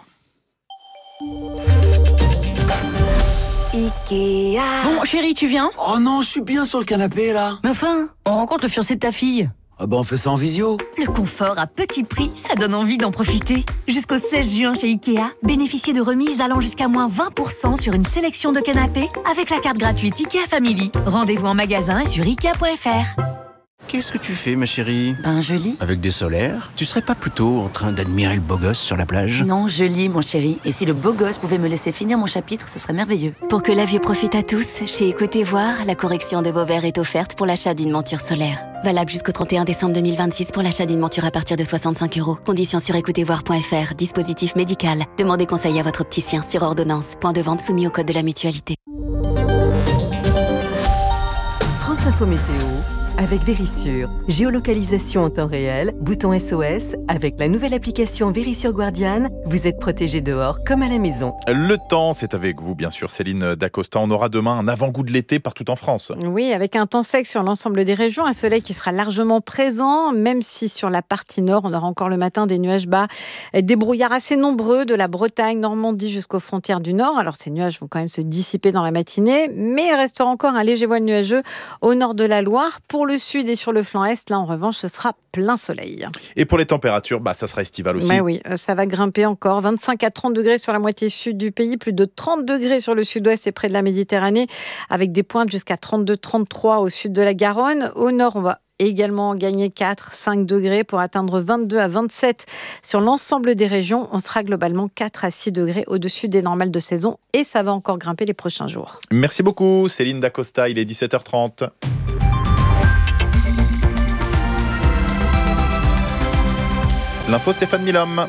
Ikea. Bon, chérie, tu viens ? Oh non, je suis bien sur le canapé, là. Mais enfin, on rencontre le fiancé de ta fille. Ah bah on fait ça en visio. Le confort à petit prix, ça donne envie d'en profiter. Jusqu'au seize juin chez Ikea, bénéficiez de remises allant jusqu'à moins vingt pour cent sur une sélection de canapés avec la carte gratuite Ikea Family. Rendez-vous en magasin et sur ikea point f r. Qu'est-ce que tu fais, ma chérie? Ben, je lis. Avec des solaires? Tu serais pas plutôt en train d'admirer le beau gosse sur la plage? Non, je lis, mon chéri. Et si le beau gosse pouvait me laisser finir mon chapitre, ce serait merveilleux. Pour que la vue profite à tous, chez Écoutez Voir, la correction de vos verres est offerte pour l'achat d'une monture solaire. Valable jusqu'au trente et un décembre deux mille vingt-six pour l'achat d'une monture à partir de soixante-cinq euros. Conditions sur écoutez voir point f r. Dispositif médical. Demandez conseil à votre opticien sur ordonnance. Point de vente soumis au code de la mutualité. France Info Météo avec Vérissure. Géolocalisation en temps réel, bouton S O S. Avec la nouvelle application Vérissure Guardian, vous êtes protégé dehors comme à la maison. Le temps, c'est avec vous, bien sûr, Céline Dacosta. On aura demain un avant-goût de l'été partout en France. Oui, avec un temps sec sur l'ensemble des régions, un soleil qui sera largement présent, même si sur la partie nord, on aura encore le matin des nuages bas, des brouillards assez nombreux de la Bretagne, Normandie jusqu'aux frontières du nord. Alors ces nuages vont quand même se dissiper dans la matinée, mais il restera encore un léger voile nuageux au nord de la Loire. Pour le sud et sur le flanc est, là en revanche, ce sera plein soleil. Et pour les températures, bah, ça sera estival aussi. Mais oui, ça va grimper encore. vingt-cinq à trente degrés sur la moitié sud du pays, plus de trente degrés sur le sud-ouest et près de la Méditerranée, avec des pointes jusqu'à trente-deux trente-trois au sud de la Garonne. Au nord, on va également gagner quatre à cinq degrés pour atteindre vingt-deux à vingt-sept sur l'ensemble des régions. On sera globalement quatre à six degrés au-dessus des normales de saison et ça va encore grimper les prochains jours. Merci beaucoup, Céline Dacosta. Il est dix-sept heures trente. L'info Stéphane Milhomme.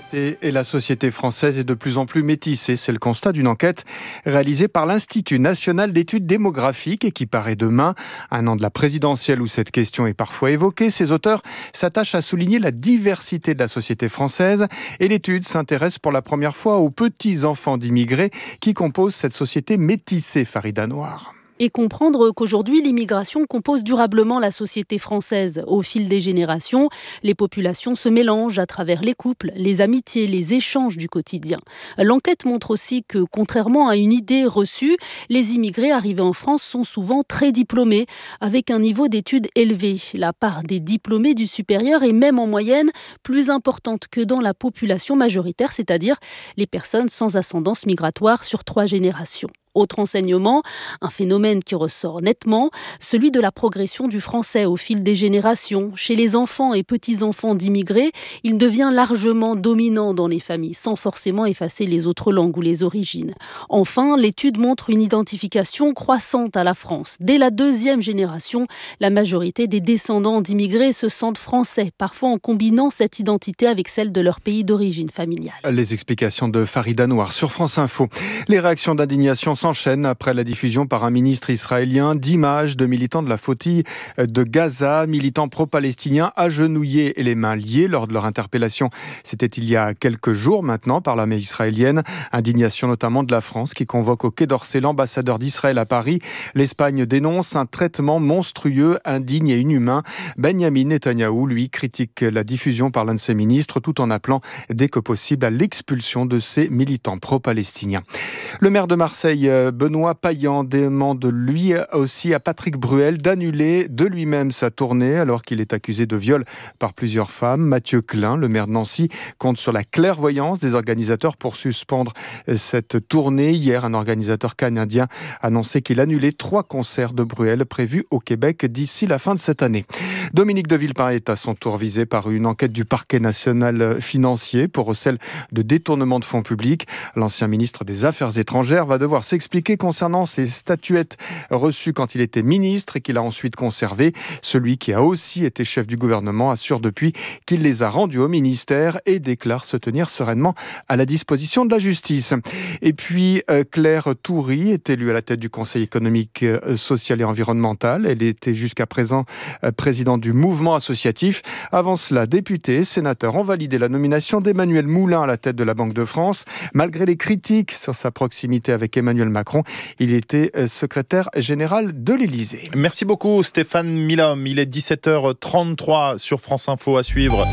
Et la société française est de plus en plus métissée. C'est le constat d'une enquête réalisée par l'Institut national d'études démographiques et qui paraît demain, un an de la présidentielle où cette question est parfois évoquée. Ses auteurs s'attachent à souligner la diversité de la société française et l'étude s'intéresse pour la première fois aux petits-enfants d'immigrés qui composent cette société métissée, Farida Noir. Et comprendre qu'aujourd'hui, l'immigration compose durablement la société française. Au fil des générations, les populations se mélangent à travers les couples, les amitiés, les échanges du quotidien. L'enquête montre aussi que, contrairement à une idée reçue, les immigrés arrivés en France sont souvent très diplômés, avec un niveau d'études élevé. La part des diplômés du supérieur est même en moyenne plus importante que dans la population majoritaire, c'est-à-dire les personnes sans ascendance migratoire sur trois générations. Autre enseignement, un phénomène qui ressort nettement, celui de la progression du français au fil des générations. Chez les enfants et petits-enfants d'immigrés, il devient largement dominant dans les familles, sans forcément effacer les autres langues ou les origines. Enfin, l'étude montre une identification croissante à la France. Dès la deuxième génération, la majorité des descendants d'immigrés se sentent français, parfois en combinant cette identité avec celle de leur pays d'origine familiale. Les explications de Farida Noir sur France Info. Les réactions d'indignation s'enchaînent après la diffusion par un ministre israélien d'images de militants de la flottille de Gaza, militants pro-palestiniens agenouillés et les mains liées lors de leur interpellation. C'était il y a quelques jours maintenant par l'armée israélienne. Indignation notamment de la France qui convoque au Quai d'Orsay l'ambassadeur d'Israël à Paris. L'Espagne dénonce un traitement monstrueux, indigne et inhumain. Benjamin Netanyahou, lui, critique la diffusion par l'un de ses ministres tout en appelant dès que possible à l'expulsion de ces militants pro-palestiniens. Le maire de Marseille, Benoît Payan, demande lui aussi à Patrick Bruel d'annuler de lui-même sa tournée alors qu'il est accusé de viol par plusieurs femmes. Mathieu Klein, le maire de Nancy, compte sur la clairvoyance des organisateurs pour suspendre cette tournée. Hier, un organisateur canadien annonçait qu'il annulait trois concerts de Bruel prévus au Québec d'ici la fin de cette année. Dominique de Villepin est à son tour visé par une enquête du parquet national financier pour recel de détournement de fonds publics. L'ancien ministre des Affaires étrangères va devoir s'expliquer concernant ses statuettes reçues quand il était ministre et qu'il a ensuite conservées. Celui qui a aussi été chef du gouvernement assure depuis qu'il les a rendues au ministère et déclare se tenir sereinement à la disposition de la justice. Et puis Claire Toury est élue à la tête du Conseil économique, social et environnemental. Elle était jusqu'à présent présidente du mouvement associatif. Avant cela, députés et sénateurs ont validé la nomination d'Emmanuel Moulin à la tête de la Banque de France. Malgré les critiques sur sa proximité avec Emmanuel Macron, il était secrétaire général de l'Élysée. Merci beaucoup Stéphane Milhomme. Il est dix-sept heures trente-trois sur France Info à suivre.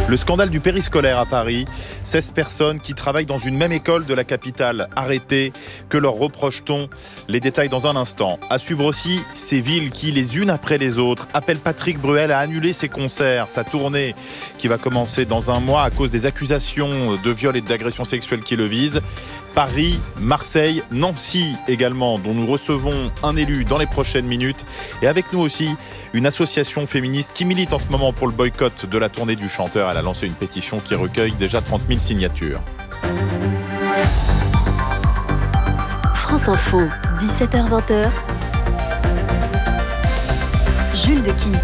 Le scandale du périscolaire à Paris. seize personnes qui travaillent dans une même école de la capitale arrêtées. Que leur reproche-t-on? Les détails dans un instant. À suivre aussi ces villes qui, les unes après les autres, appellent Patrick Bruel à annuler ses concerts, sa tournée qui va commencer dans un mois à cause des accusations de viol et d'agression sexuelle qui le visent. Paris, Marseille, Nancy également, dont nous recevons un élu dans les prochaines minutes. Et avec nous aussi, une association féministe qui milite en ce moment pour le boycott de la tournée du chanteur. Elle a lancé une pétition qui recueille déjà trente mille signatures. France Info, dix-sept heures vingt. Jules de Kiss.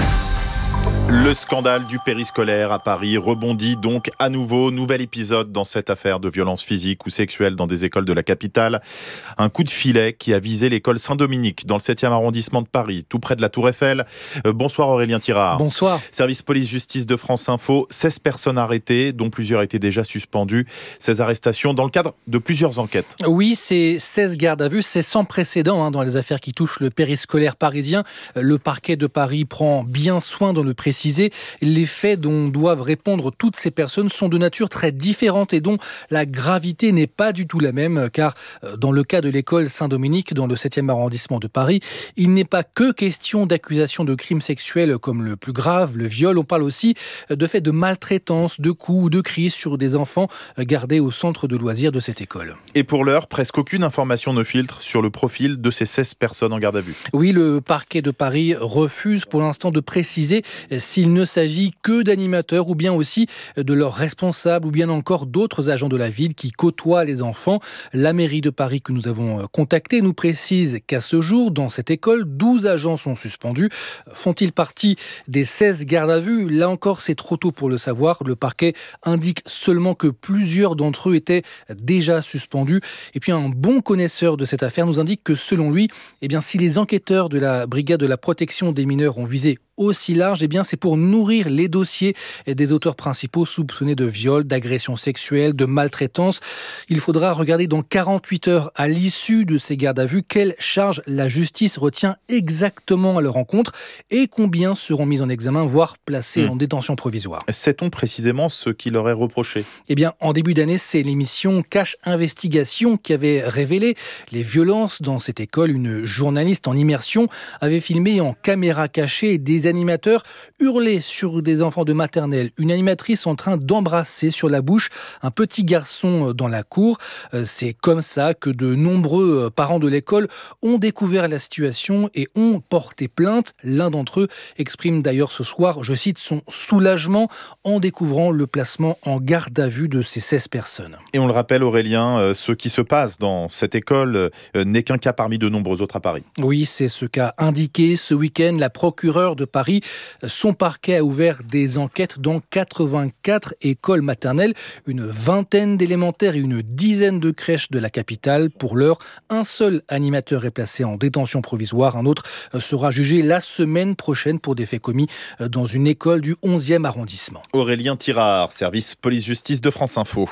Le scandale du périscolaire à Paris rebondit donc à nouveau. Nouvel épisode dans cette affaire de violence physique ou sexuelle dans des écoles de la capitale. Un coup de filet qui a visé l'école Saint-Dominique dans le septième arrondissement de Paris, tout près de la Tour Eiffel. Euh, bonsoir Aurélien Tirard. Bonsoir. Service police-justice de France Info. seize personnes arrêtées, dont plusieurs étaient déjà suspendues. Ces arrestations dans le cadre de plusieurs enquêtes. Oui, c'est seize gardes à vue. C'est sans précédent hein, dans les affaires qui touchent le périscolaire parisien. Le parquet de Paris prend bien soin de le préciser. Les faits dont doivent répondre toutes ces personnes sont de nature très différente et dont la gravité n'est pas du tout la même, car dans le cas de l'école Saint-Dominique, dans le septième arrondissement de Paris, il n'est pas que question d'accusation de crimes sexuels comme le plus grave, le viol. On parle aussi de faits de maltraitance, de coups ou de cris sur des enfants gardés au centre de loisirs de cette école. Et pour l'heure, presque aucune information ne filtre sur le profil de ces seize personnes en garde à vue. Oui, le parquet de Paris refuse pour l'instant de préciser s'il ne s'agit que d'animateurs ou bien aussi de leurs responsables ou bien encore d'autres agents de la ville qui côtoient les enfants. La mairie de Paris que nous avons contactée nous précise qu'à ce jour, dans cette école, douze agents sont suspendus. Font-ils partie des seize gardes à vue? Là encore, c'est trop tôt pour le savoir. Le parquet indique seulement que plusieurs d'entre eux étaient déjà suspendus. Et puis un bon connaisseur de cette affaire nous indique que selon lui, eh bien, si les enquêteurs de la brigade de la protection des mineurs ont visé aussi large, eh bien c'est pour nourrir les dossiers des auteurs principaux soupçonnés de viol, d'agression sexuelle, de maltraitance. Il faudra regarder dans quarante-huit heures à l'issue de ces gardes à vue quelle charge la justice retient exactement à leur encontre et combien seront mis en examen, voire placés mmh. en détention provisoire. Sait-on précisément ce qui leur est reproché? Eh bien, en début d'année, c'est l'émission Cache Investigation qui avait révélé les violences dans cette école. Une journaliste en immersion avait filmé en caméra cachée des animateurs hurlaient sur des enfants de maternelle. Une animatrice en train d'embrasser sur la bouche un petit garçon dans la cour. C'est comme ça que de nombreux parents de l'école ont découvert la situation et ont porté plainte. L'un d'entre eux exprime d'ailleurs ce soir, je cite, son soulagement en découvrant le placement en garde à vue de ces seize personnes. Et on le rappelle Aurélien, ce qui se passe dans cette école n'est qu'un cas parmi de nombreux autres à Paris. Oui, c'est ce qu'a indiqué ce week-end la procureure de Paris. Son parquet a ouvert des enquêtes dans quatre-vingt-quatre écoles maternelles, une vingtaine d'élémentaires et une dizaine de crèches de la capitale. Pour l'heure, un seul animateur est placé en détention provisoire. Un autre sera jugé la semaine prochaine pour des faits commis dans une école du onzième arrondissement. Aurélien Tirard, service police-justice de France Info.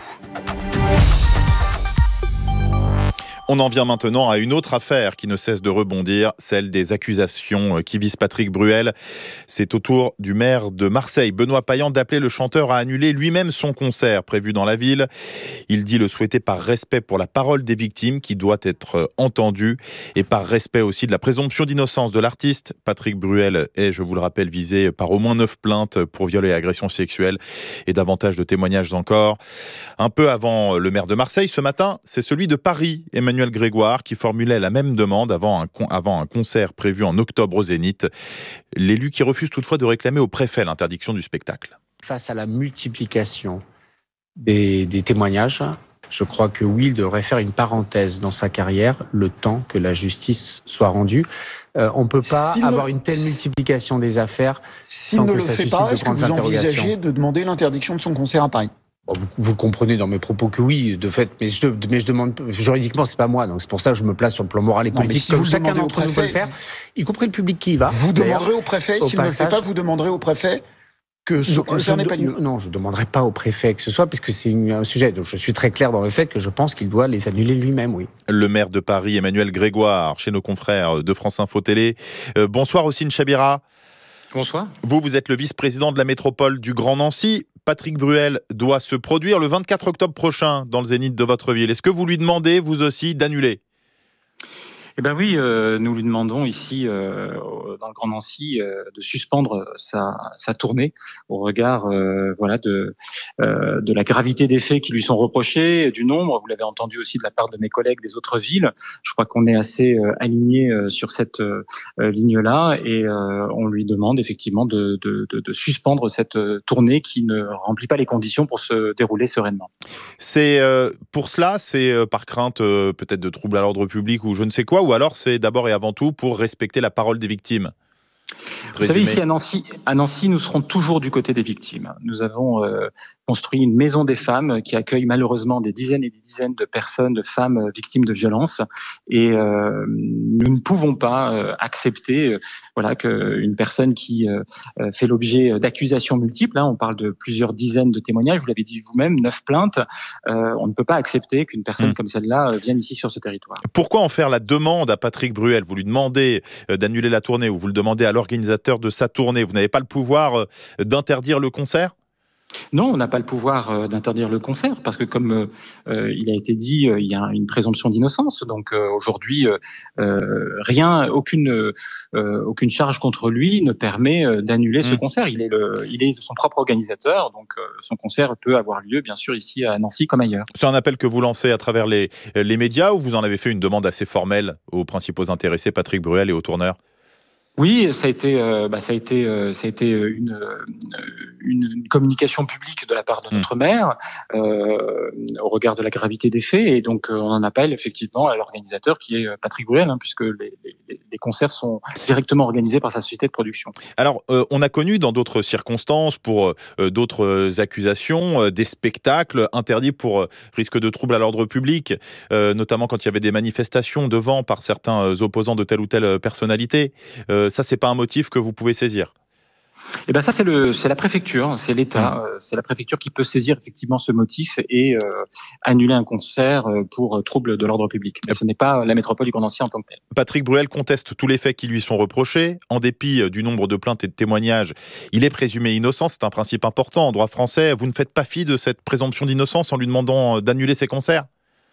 On en vient maintenant à une autre affaire qui ne cesse de rebondir, celle des accusations qui visent Patrick Bruel. C'est au tour du maire de Marseille, Benoît Payan, d'appeler le chanteur à annuler lui-même son concert prévu dans la ville. Il dit le souhaiter par respect pour la parole des victimes qui doit être entendue et par respect aussi de la présomption d'innocence de l'artiste. Patrick Bruel est, je vous le rappelle, visé par au moins neuf plaintes pour viol et agression sexuelle et davantage de témoignages encore. Un peu avant le maire de Marseille, ce matin, c'est celui de Paris, Emmanuel Grégoire, qui formulait la même demande avant un, con, avant un concert prévu en octobre au Zénith. L'élu qui refuse toutefois de réclamer au préfet l'interdiction du spectacle. Face à la multiplication des, des témoignages, je crois que oui, il devrait faire une parenthèse dans sa carrière, le temps que la justice soit rendue. Euh, on ne peut pas s'il avoir ne... une telle multiplication des affaires sans que ça suscite de grandes interrogations. S'il ne le fait pas, est-ce que vous envisagez de demander l'interdiction de son concert à Paris ? Vous, vous comprenez dans mes propos que oui, de fait, mais je, mais je demande, juridiquement, c'est pas moi, donc c'est pour ça que je me place sur le plan moral et politique, non, si comme chacun d'entre nous peut le faire, y compris le public qui y va. Vous demanderez au préfet, s'il ne le fait pas, vous demanderez au préfet que ce concert n'ait pas lieu. Non, je ne demanderai pas au préfet que ce soit, parce que c'est un sujet, donc je suis très clair dans le fait que je pense qu'il doit les annuler lui-même, oui. Le maire de Paris, Emmanuel Grégoire, chez nos confrères de France Info Télé. Euh, bonsoir Houssine Chabira. Bonsoir. Vous, vous êtes le vice-président de la métropole du Grand Nancy. Patrick Bruel doit se produire le vingt-quatre octobre prochain dans le Zénith de votre ville. Est-ce que vous lui demandez, vous aussi, d'annuler ? Eh bien oui, euh, nous lui demandons ici, euh, dans le Grand Nancy, euh, de suspendre sa, sa tournée au regard euh, voilà, de, euh, de la gravité des faits qui lui sont reprochés, du nombre. Vous l'avez entendu aussi de la part de mes collègues des autres villes. Je crois qu'on est assez euh, alignés euh, sur cette euh, ligne-là et euh, on lui demande effectivement de, de, de, de suspendre cette euh, tournée qui ne remplit pas les conditions pour se dérouler sereinement. C'est euh, pour cela, c'est euh, par crainte euh, peut-être de troubles à l'ordre public ou je ne sais quoi, ou alors c'est d'abord et avant tout pour respecter la parole des victimes? Vous savez, ici à Nancy, à Nancy, nous serons toujours du côté des victimes. Nous avons euh, construit une maison des femmes qui accueille malheureusement des dizaines et des dizaines de personnes, de femmes euh, victimes de violences. Et euh, nous ne pouvons pas euh, accepter euh, voilà, qu'une personne qui euh, fait l'objet d'accusations multiples, hein, on parle de plusieurs dizaines de témoignages, vous l'avez dit vous-même, neuf plaintes, euh, on ne peut pas accepter qu'une personne mmh. comme celle-là euh, vienne ici sur ce territoire. Pourquoi en faire la demande à Patrick Bruel? Vous lui demandez euh, d'annuler la tournée ou vous le demandez à l'organisateur de sa tournée. Vous n'avez pas le pouvoir d'interdire le concert ? Non, on n'a pas le pouvoir euh, d'interdire le concert parce que comme euh, il a été dit, euh, il y a une présomption d'innocence. Donc euh, aujourd'hui, euh, rien, aucune, euh, aucune charge contre lui ne permet euh, d'annuler mmh. ce concert. Il est, le, il est son propre organisateur, donc euh, son concert peut avoir lieu bien sûr ici à Nancy comme ailleurs. C'est un appel que vous lancez à travers les, les médias ou vous en avez fait une demande assez formelle aux principaux intéressés, Patrick Bruel et aux tourneurs ? Oui, ça a été, euh, bah, ça a été, euh, ça a été une, une, une communication publique de la part de notre maire euh, au regard de la gravité des faits, et donc euh, on en appelle effectivement à l'organisateur qui est Patrick Bruel, hein, puisque les, les, les concerts sont directement organisés par sa société de production. Alors, euh, on a connu dans d'autres circonstances, pour euh, d'autres accusations, euh, des spectacles interdits pour euh, risque de trouble à l'ordre public, euh, notamment quand il y avait des manifestations devant par certains opposants de telle ou telle personnalité. Euh, ça, c'est pas un motif que vous pouvez saisir? Eh ben ça, c'est le, c'est la préfecture, c'est l'État, euh, c'est la préfecture qui peut saisir effectivement ce motif et euh, annuler un concert pour trouble de l'ordre public. Mais ce n'est pas la métropole du Grand Nancy en tant que telle. Patrick Bruel conteste tous les faits qui lui sont reprochés. En dépit du nombre de plaintes et de témoignages, il est présumé innocent. C'est un principe important en droit français. Vous ne faites pas fi de cette présomption d'innocence en lui demandant d'annuler ses concerts?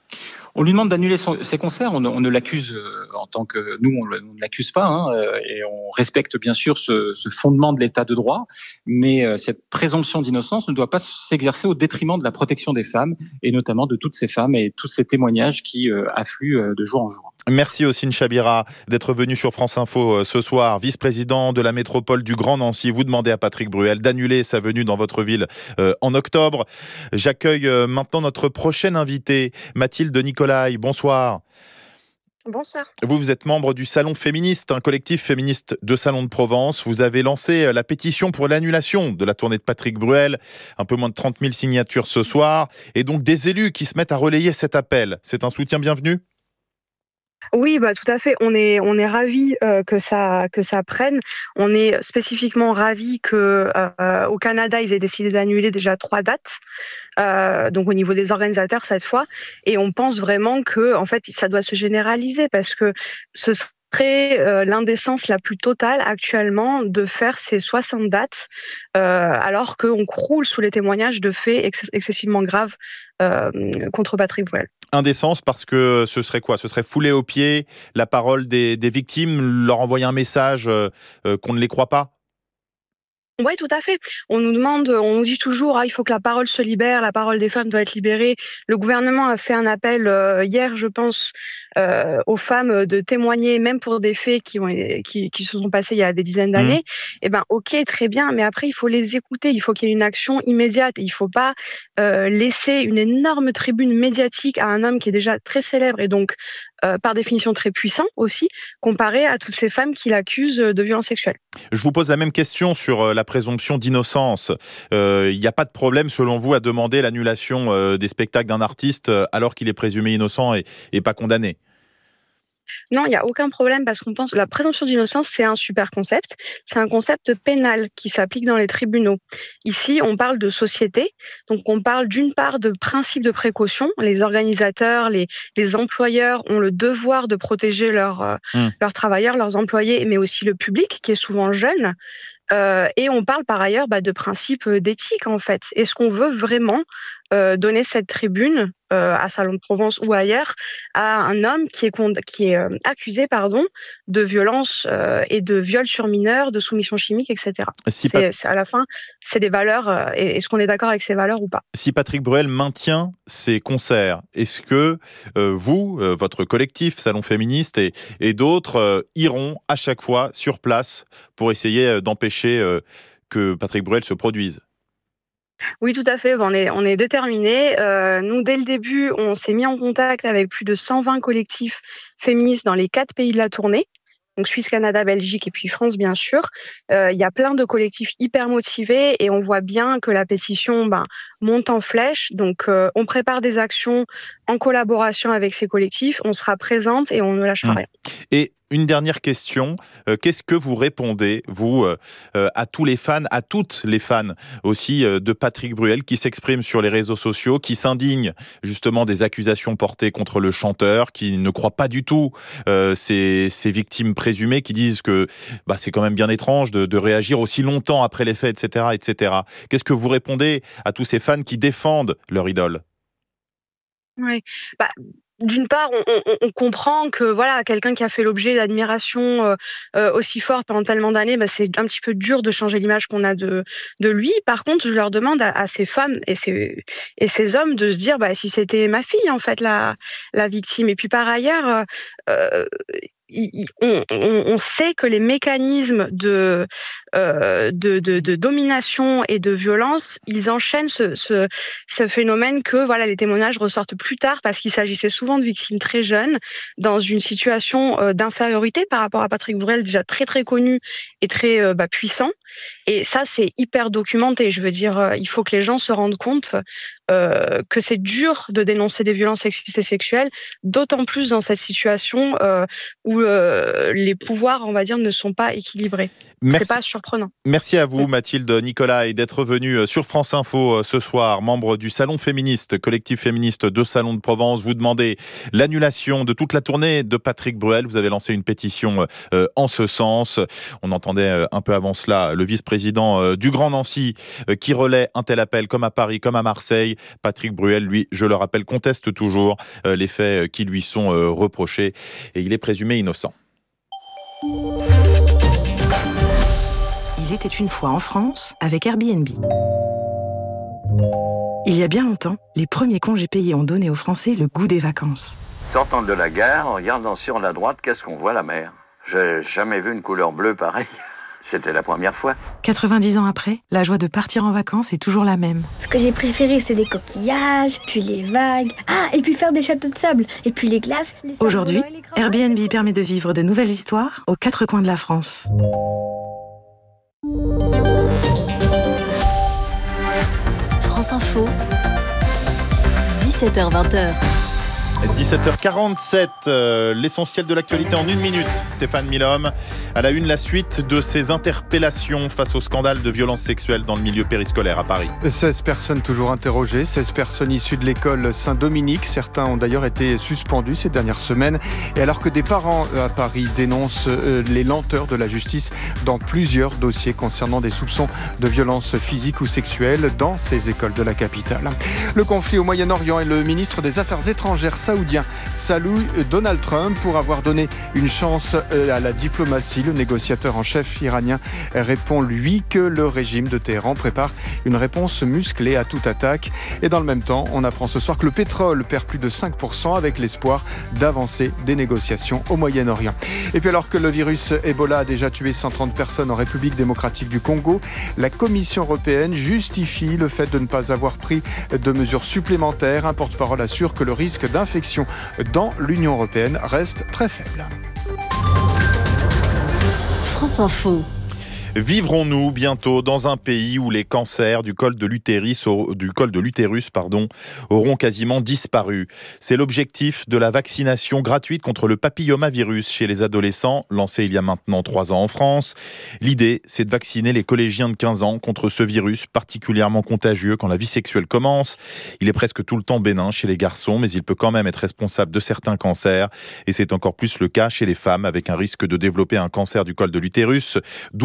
On lui demande d'annuler son, ses concerts, on, on ne l'accuse euh, en tant que... Nous, on, on ne l'accuse pas, hein, euh, et on respecte bien sûr ce, ce fondement de l'état de droit, mais euh, cette présomption d'innocence ne doit pas s'exercer au détriment de la protection des femmes, et notamment de toutes ces femmes et tous ces témoignages qui euh, affluent euh, de jour en jour. Merci Ossine Chabira d'être venu sur France Info euh, ce soir, vice-président de la métropole du Grand Nancy. Vous demandez à Patrick Bruel d'annuler sa venue dans votre ville euh, en octobre. J'accueille euh, maintenant notre prochaine invitée, Mathilde Nicolai. Bonsoir. Bonsoir. Vous, vous êtes membre du Salon Féministe, un collectif féministe de Salon de Provence. Vous avez lancé la pétition pour l'annulation de la tournée de Patrick Bruel. Un peu moins de trente mille signatures ce soir. Et donc des élus qui se mettent à relayer cet appel. C'est un soutien bienvenu ? Oui, bah tout à fait. On est on est ravis euh, que ça que ça prenne. On est spécifiquement ravis que euh, au Canada ils aient décidé d'annuler déjà trois dates. Euh, donc au niveau des organisateurs cette fois, et on pense vraiment que en fait ça doit se généraliser parce que ce serait euh, l'indécence la plus totale actuellement de faire ces soixante dates euh, alors qu'on croule sous les témoignages de faits ex- excessivement graves euh, contre Patrick Bruel. Indécence parce que ce serait quoi? Ce serait fouler aux pieds la parole des, des victimes, leur envoyer un message euh, euh, qu'on ne les croit pas? Oui, tout à fait. On nous demande, on nous dit toujours, ah, il faut que la parole se libère, la parole des femmes doit être libérée. Le gouvernement a fait un appel euh, hier, je pense, euh, aux femmes de témoigner, même pour des faits qui, ont, qui, qui se sont passés il y a des dizaines d'années. Mmh. Eh ben, ok, très bien, mais après, il faut les écouter. Il faut qu'il y ait une action immédiate. Il ne faut pas euh, laisser une énorme tribune médiatique à un homme qui est déjà très célèbre et donc, euh, par définition, très puissant aussi, comparé à toutes ces femmes qui l'accusent de violences sexuelles. Je vous pose la même question sur la présomption d'innocence. Il euh, n'y a pas de problème, selon vous, à demander l'annulation euh, des spectacles d'un artiste euh, alors qu'il est présumé innocent et, et pas condamné? Non, il n'y a aucun problème parce qu'on pense que la présomption d'innocence, c'est un super concept. C'est un concept pénal qui s'applique dans les tribunaux. Ici, on parle de société. Donc, on parle d'une part de principe de précaution. Les organisateurs, les, les employeurs ont le devoir de protéger leurs, mmh. leurs travailleurs, leurs employés, mais aussi le public qui est souvent jeune. Euh, et on parle par ailleurs bah, de principes d'éthique en fait. Est-ce qu'on veut vraiment euh, donner cette tribune euh, à Salon de Provence ou ailleurs à un homme qui est, con- qui est euh, accusé pardon, de violence euh, et de viol sur mineurs, de soumission chimique, et cetera. Si c'est, Pat- c'est, à la fin, c'est des valeurs. Euh, et est-ce qu'on est d'accord avec ces valeurs ou pas? Si Patrick Bruel maintient ses concerts, est-ce que euh, vous, euh, votre collectif Salon Féministe et, et d'autres euh, iront à chaque fois sur place pour essayer euh, d'empêcher euh, que Patrick Bruel se produise? Oui, tout à fait. On est, on est déterminés. Euh, nous, dès le début, on s'est mis en contact avec plus de cent vingt collectifs féministes dans les quatre pays de la tournée. Donc Suisse, Canada, Belgique et puis France, bien sûr. Euh, il y a plein de collectifs hyper motivés et on voit bien que la pétition ben, monte en flèche. Donc euh, on prépare des actions en collaboration avec ces collectifs. On sera présente et on ne lâchera mmh. rien. Et une dernière question, euh, qu'est-ce que vous répondez, vous, euh, à tous les fans, à toutes les fans aussi euh, de Patrick Bruel qui s'expriment sur les réseaux sociaux, qui s'indignent justement des accusations portées contre le chanteur, qui ne croient pas du tout euh, ces, ces victimes présumées, qui disent que bah, c'est quand même bien étrange de, de réagir aussi longtemps après les faits, et cetera, et cetera. Qu'est-ce que vous répondez à tous ces fans qui défendent leur idole? Oui, bah... D'une part, on, on, on comprend que voilà, quelqu'un qui a fait l'objet d'admiration euh, euh, aussi forte pendant tellement d'années, bah, c'est un petit peu dur de changer l'image qu'on a de, de lui. Par contre, je leur demande à, à ces femmes et ces, et ces hommes de se dire bah, si c'était ma fille, en fait, la, la victime. Et puis par ailleurs, euh, On, on, on sait que les mécanismes de, euh, de, de, de domination et de violence, ils enchaînent ce, ce, ce phénomène que voilà, les témoignages ressortent plus tard parce qu'il s'agissait souvent de victimes très jeunes dans une situation euh, d'infériorité par rapport à Patrick Bruel, déjà très très connu et très euh, bah, puissant. Et ça, c'est hyper documenté. Je veux dire, euh, il faut que les gens se rendent compte euh, que c'est dur de dénoncer des violences sexistes et sexuelles, d'autant plus dans cette situation euh, où euh, les pouvoirs, on va dire, ne sont pas équilibrés. Merci. C'est pas surprenant. Merci à vous, Mathilde Nicolas, et d'être venue sur France Info ce soir, membre du Salon Féministe, collectif féministe de Salon de Provence. Vous demandez l'annulation de toute la tournée de Patrick Bruel. Vous avez lancé une pétition euh, en ce sens. On entendait euh, un peu avant cela le vice-président euh, du Grand Nancy euh, qui relaie un tel appel comme à Paris, comme à Marseille. Patrick Bruel, lui, je le rappelle, conteste toujours euh, les faits qui lui sont euh, reprochés et il est présumé innocent. Il était une fois en France avec Airbnb. Il y a bien longtemps, les premiers congés payés ont donné aux Français le goût des vacances. Sortant de la gare, en regardant sur la droite, qu'est-ce qu'on voit? La mer. J'ai jamais vu une couleur bleue pareille. C'était la première fois. quatre-vingt-dix ans après, la joie de partir en vacances est toujours la même. Ce que j'ai préféré, c'est les coquillages, puis les vagues. Ah, et puis faire des châteaux de sable, et puis les glaces. Les Aujourd'hui, Airbnb permet de vivre de nouvelles histoires aux quatre coins de la France. France Info, dix-sept heures vingt. dix-sept heures quarante-sept, euh, l'essentiel de l'actualité en une minute. Stéphane Milhomme, à la une, la suite de ces interpellations face au scandale de violences sexuelles dans le milieu périscolaire à Paris. seize personnes toujours interrogées, seize personnes issues de l'école Saint-Dominique. Certains ont d'ailleurs été suspendus ces dernières semaines. Et alors que des parents à Paris dénoncent les lenteurs de la justice dans plusieurs dossiers concernant des soupçons de violences physiques ou sexuelles dans ces écoles de la capitale. Le conflit au Moyen-Orient et le ministre des Affaires étrangères saoudien salue Donald Trump pour avoir donné une chance à la diplomatie. Le négociateur en chef iranien répond, lui, que le régime de Téhéran prépare une réponse musclée à toute attaque. Et dans le même temps, on apprend ce soir que le pétrole perd plus de cinq pour cent avec l'espoir d'avancer des négociations au Moyen-Orient. Et puis alors que le virus Ebola a déjà tué cent trente personnes en République démocratique du Congo, la Commission européenne justifie le fait de ne pas avoir pris de mesures supplémentaires. Un porte-parole assure que le risque d'infection dans l'Union européenne reste très faible. France Info. Vivrons-nous bientôt dans un pays où les cancers du col de l'utérus, du col de l'utérus pardon, auront quasiment disparu? C'est l'objectif de la vaccination gratuite contre le papillomavirus chez les adolescents, lancée il y a maintenant trois ans en France. L'idée, c'est de vacciner les collégiens de quinze ans contre ce virus particulièrement contagieux quand la vie sexuelle commence. Il est presque tout le temps bénin chez les garçons, mais il peut quand même être responsable de certains cancers. Et c'est encore plus le cas chez les femmes, avec un risque de développer un cancer du col de l'utérus, d'où l'intérêt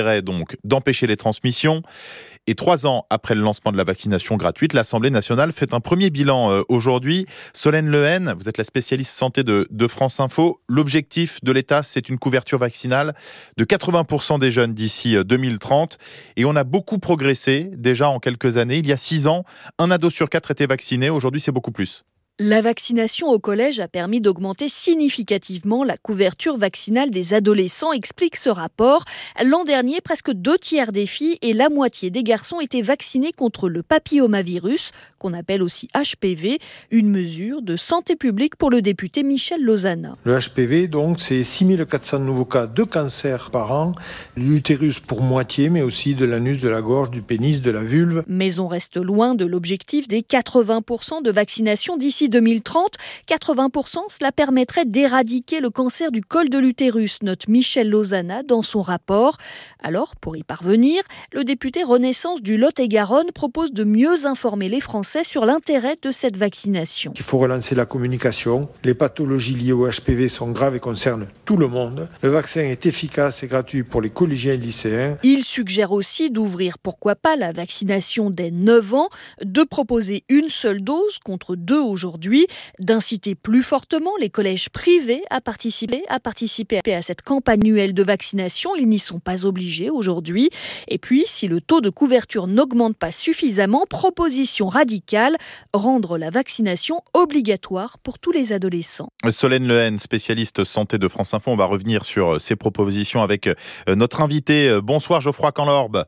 l'intérêt donc d'empêcher les transmissions. Et trois ans après le lancement de la vaccination gratuite, l'Assemblée nationale fait un premier bilan euh, aujourd'hui. Solène Lehen, vous êtes la spécialiste santé de, de France Info. L'objectif de l'État, c'est une couverture vaccinale de quatre-vingts pour cent des jeunes d'ici deux mille trente. Et on a beaucoup progressé déjà en quelques années. Il y a six ans, un ado sur quatre était vacciné. Aujourd'hui, c'est beaucoup plus. La vaccination au collège a permis d'augmenter significativement la couverture vaccinale des adolescents, explique ce rapport. L'an dernier, presque deux tiers des filles et la moitié des garçons étaient vaccinés contre le papillomavirus, qu'on appelle aussi H P V, une mesure de santé publique pour le député Michel Lozana. Le H P V, donc, c'est six mille quatre cents nouveaux cas de cancer par an, l'utérus pour moitié, mais aussi de l'anus, de la gorge, du pénis, de la vulve. Mais on reste loin de l'objectif des quatre-vingts pour cent de vaccination d'ici deux mille trente. quatre-vingts pour cent, cela permettrait d'éradiquer le cancer du col de l'utérus, note Michel Lozana dans son rapport. Alors, pour y parvenir, le député Renaissance du Lot-et-Garonne propose de mieux informer les Français sur l'intérêt de cette vaccination. Il faut relancer la communication. Les pathologies liées au H P V sont graves et concernent tout le monde. Le vaccin est efficace et gratuit pour les collégiens et lycéens. Il suggère aussi d'ouvrir, pourquoi pas, la vaccination dès neuf ans, de proposer une seule dose contre deux aujourd'hui, d'inciter plus fortement les collèges privés à participer, à participer à cette campagne annuelle de vaccination. Ils n'y sont pas obligés aujourd'hui. Et puis, si le taux de couverture n'augmente pas suffisamment, proposition radicale, rendre la vaccination obligatoire pour tous les adolescents. Solène Lehen, spécialiste santé de France Info, on va revenir sur ces propositions avec notre invité. Bonsoir Geoffroy Canlorbe.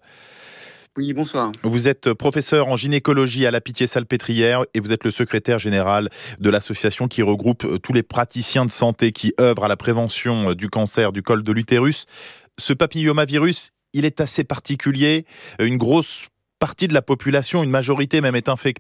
Oui, bonsoir. Vous êtes professeur en gynécologie à la Pitié-Salpêtrière et vous êtes le secrétaire général de l'association qui regroupe tous les praticiens de santé qui œuvrent à la prévention du cancer du col de l'utérus. Ce papillomavirus, il est assez particulier. Une grosse partie de la population, une majorité même, est infectée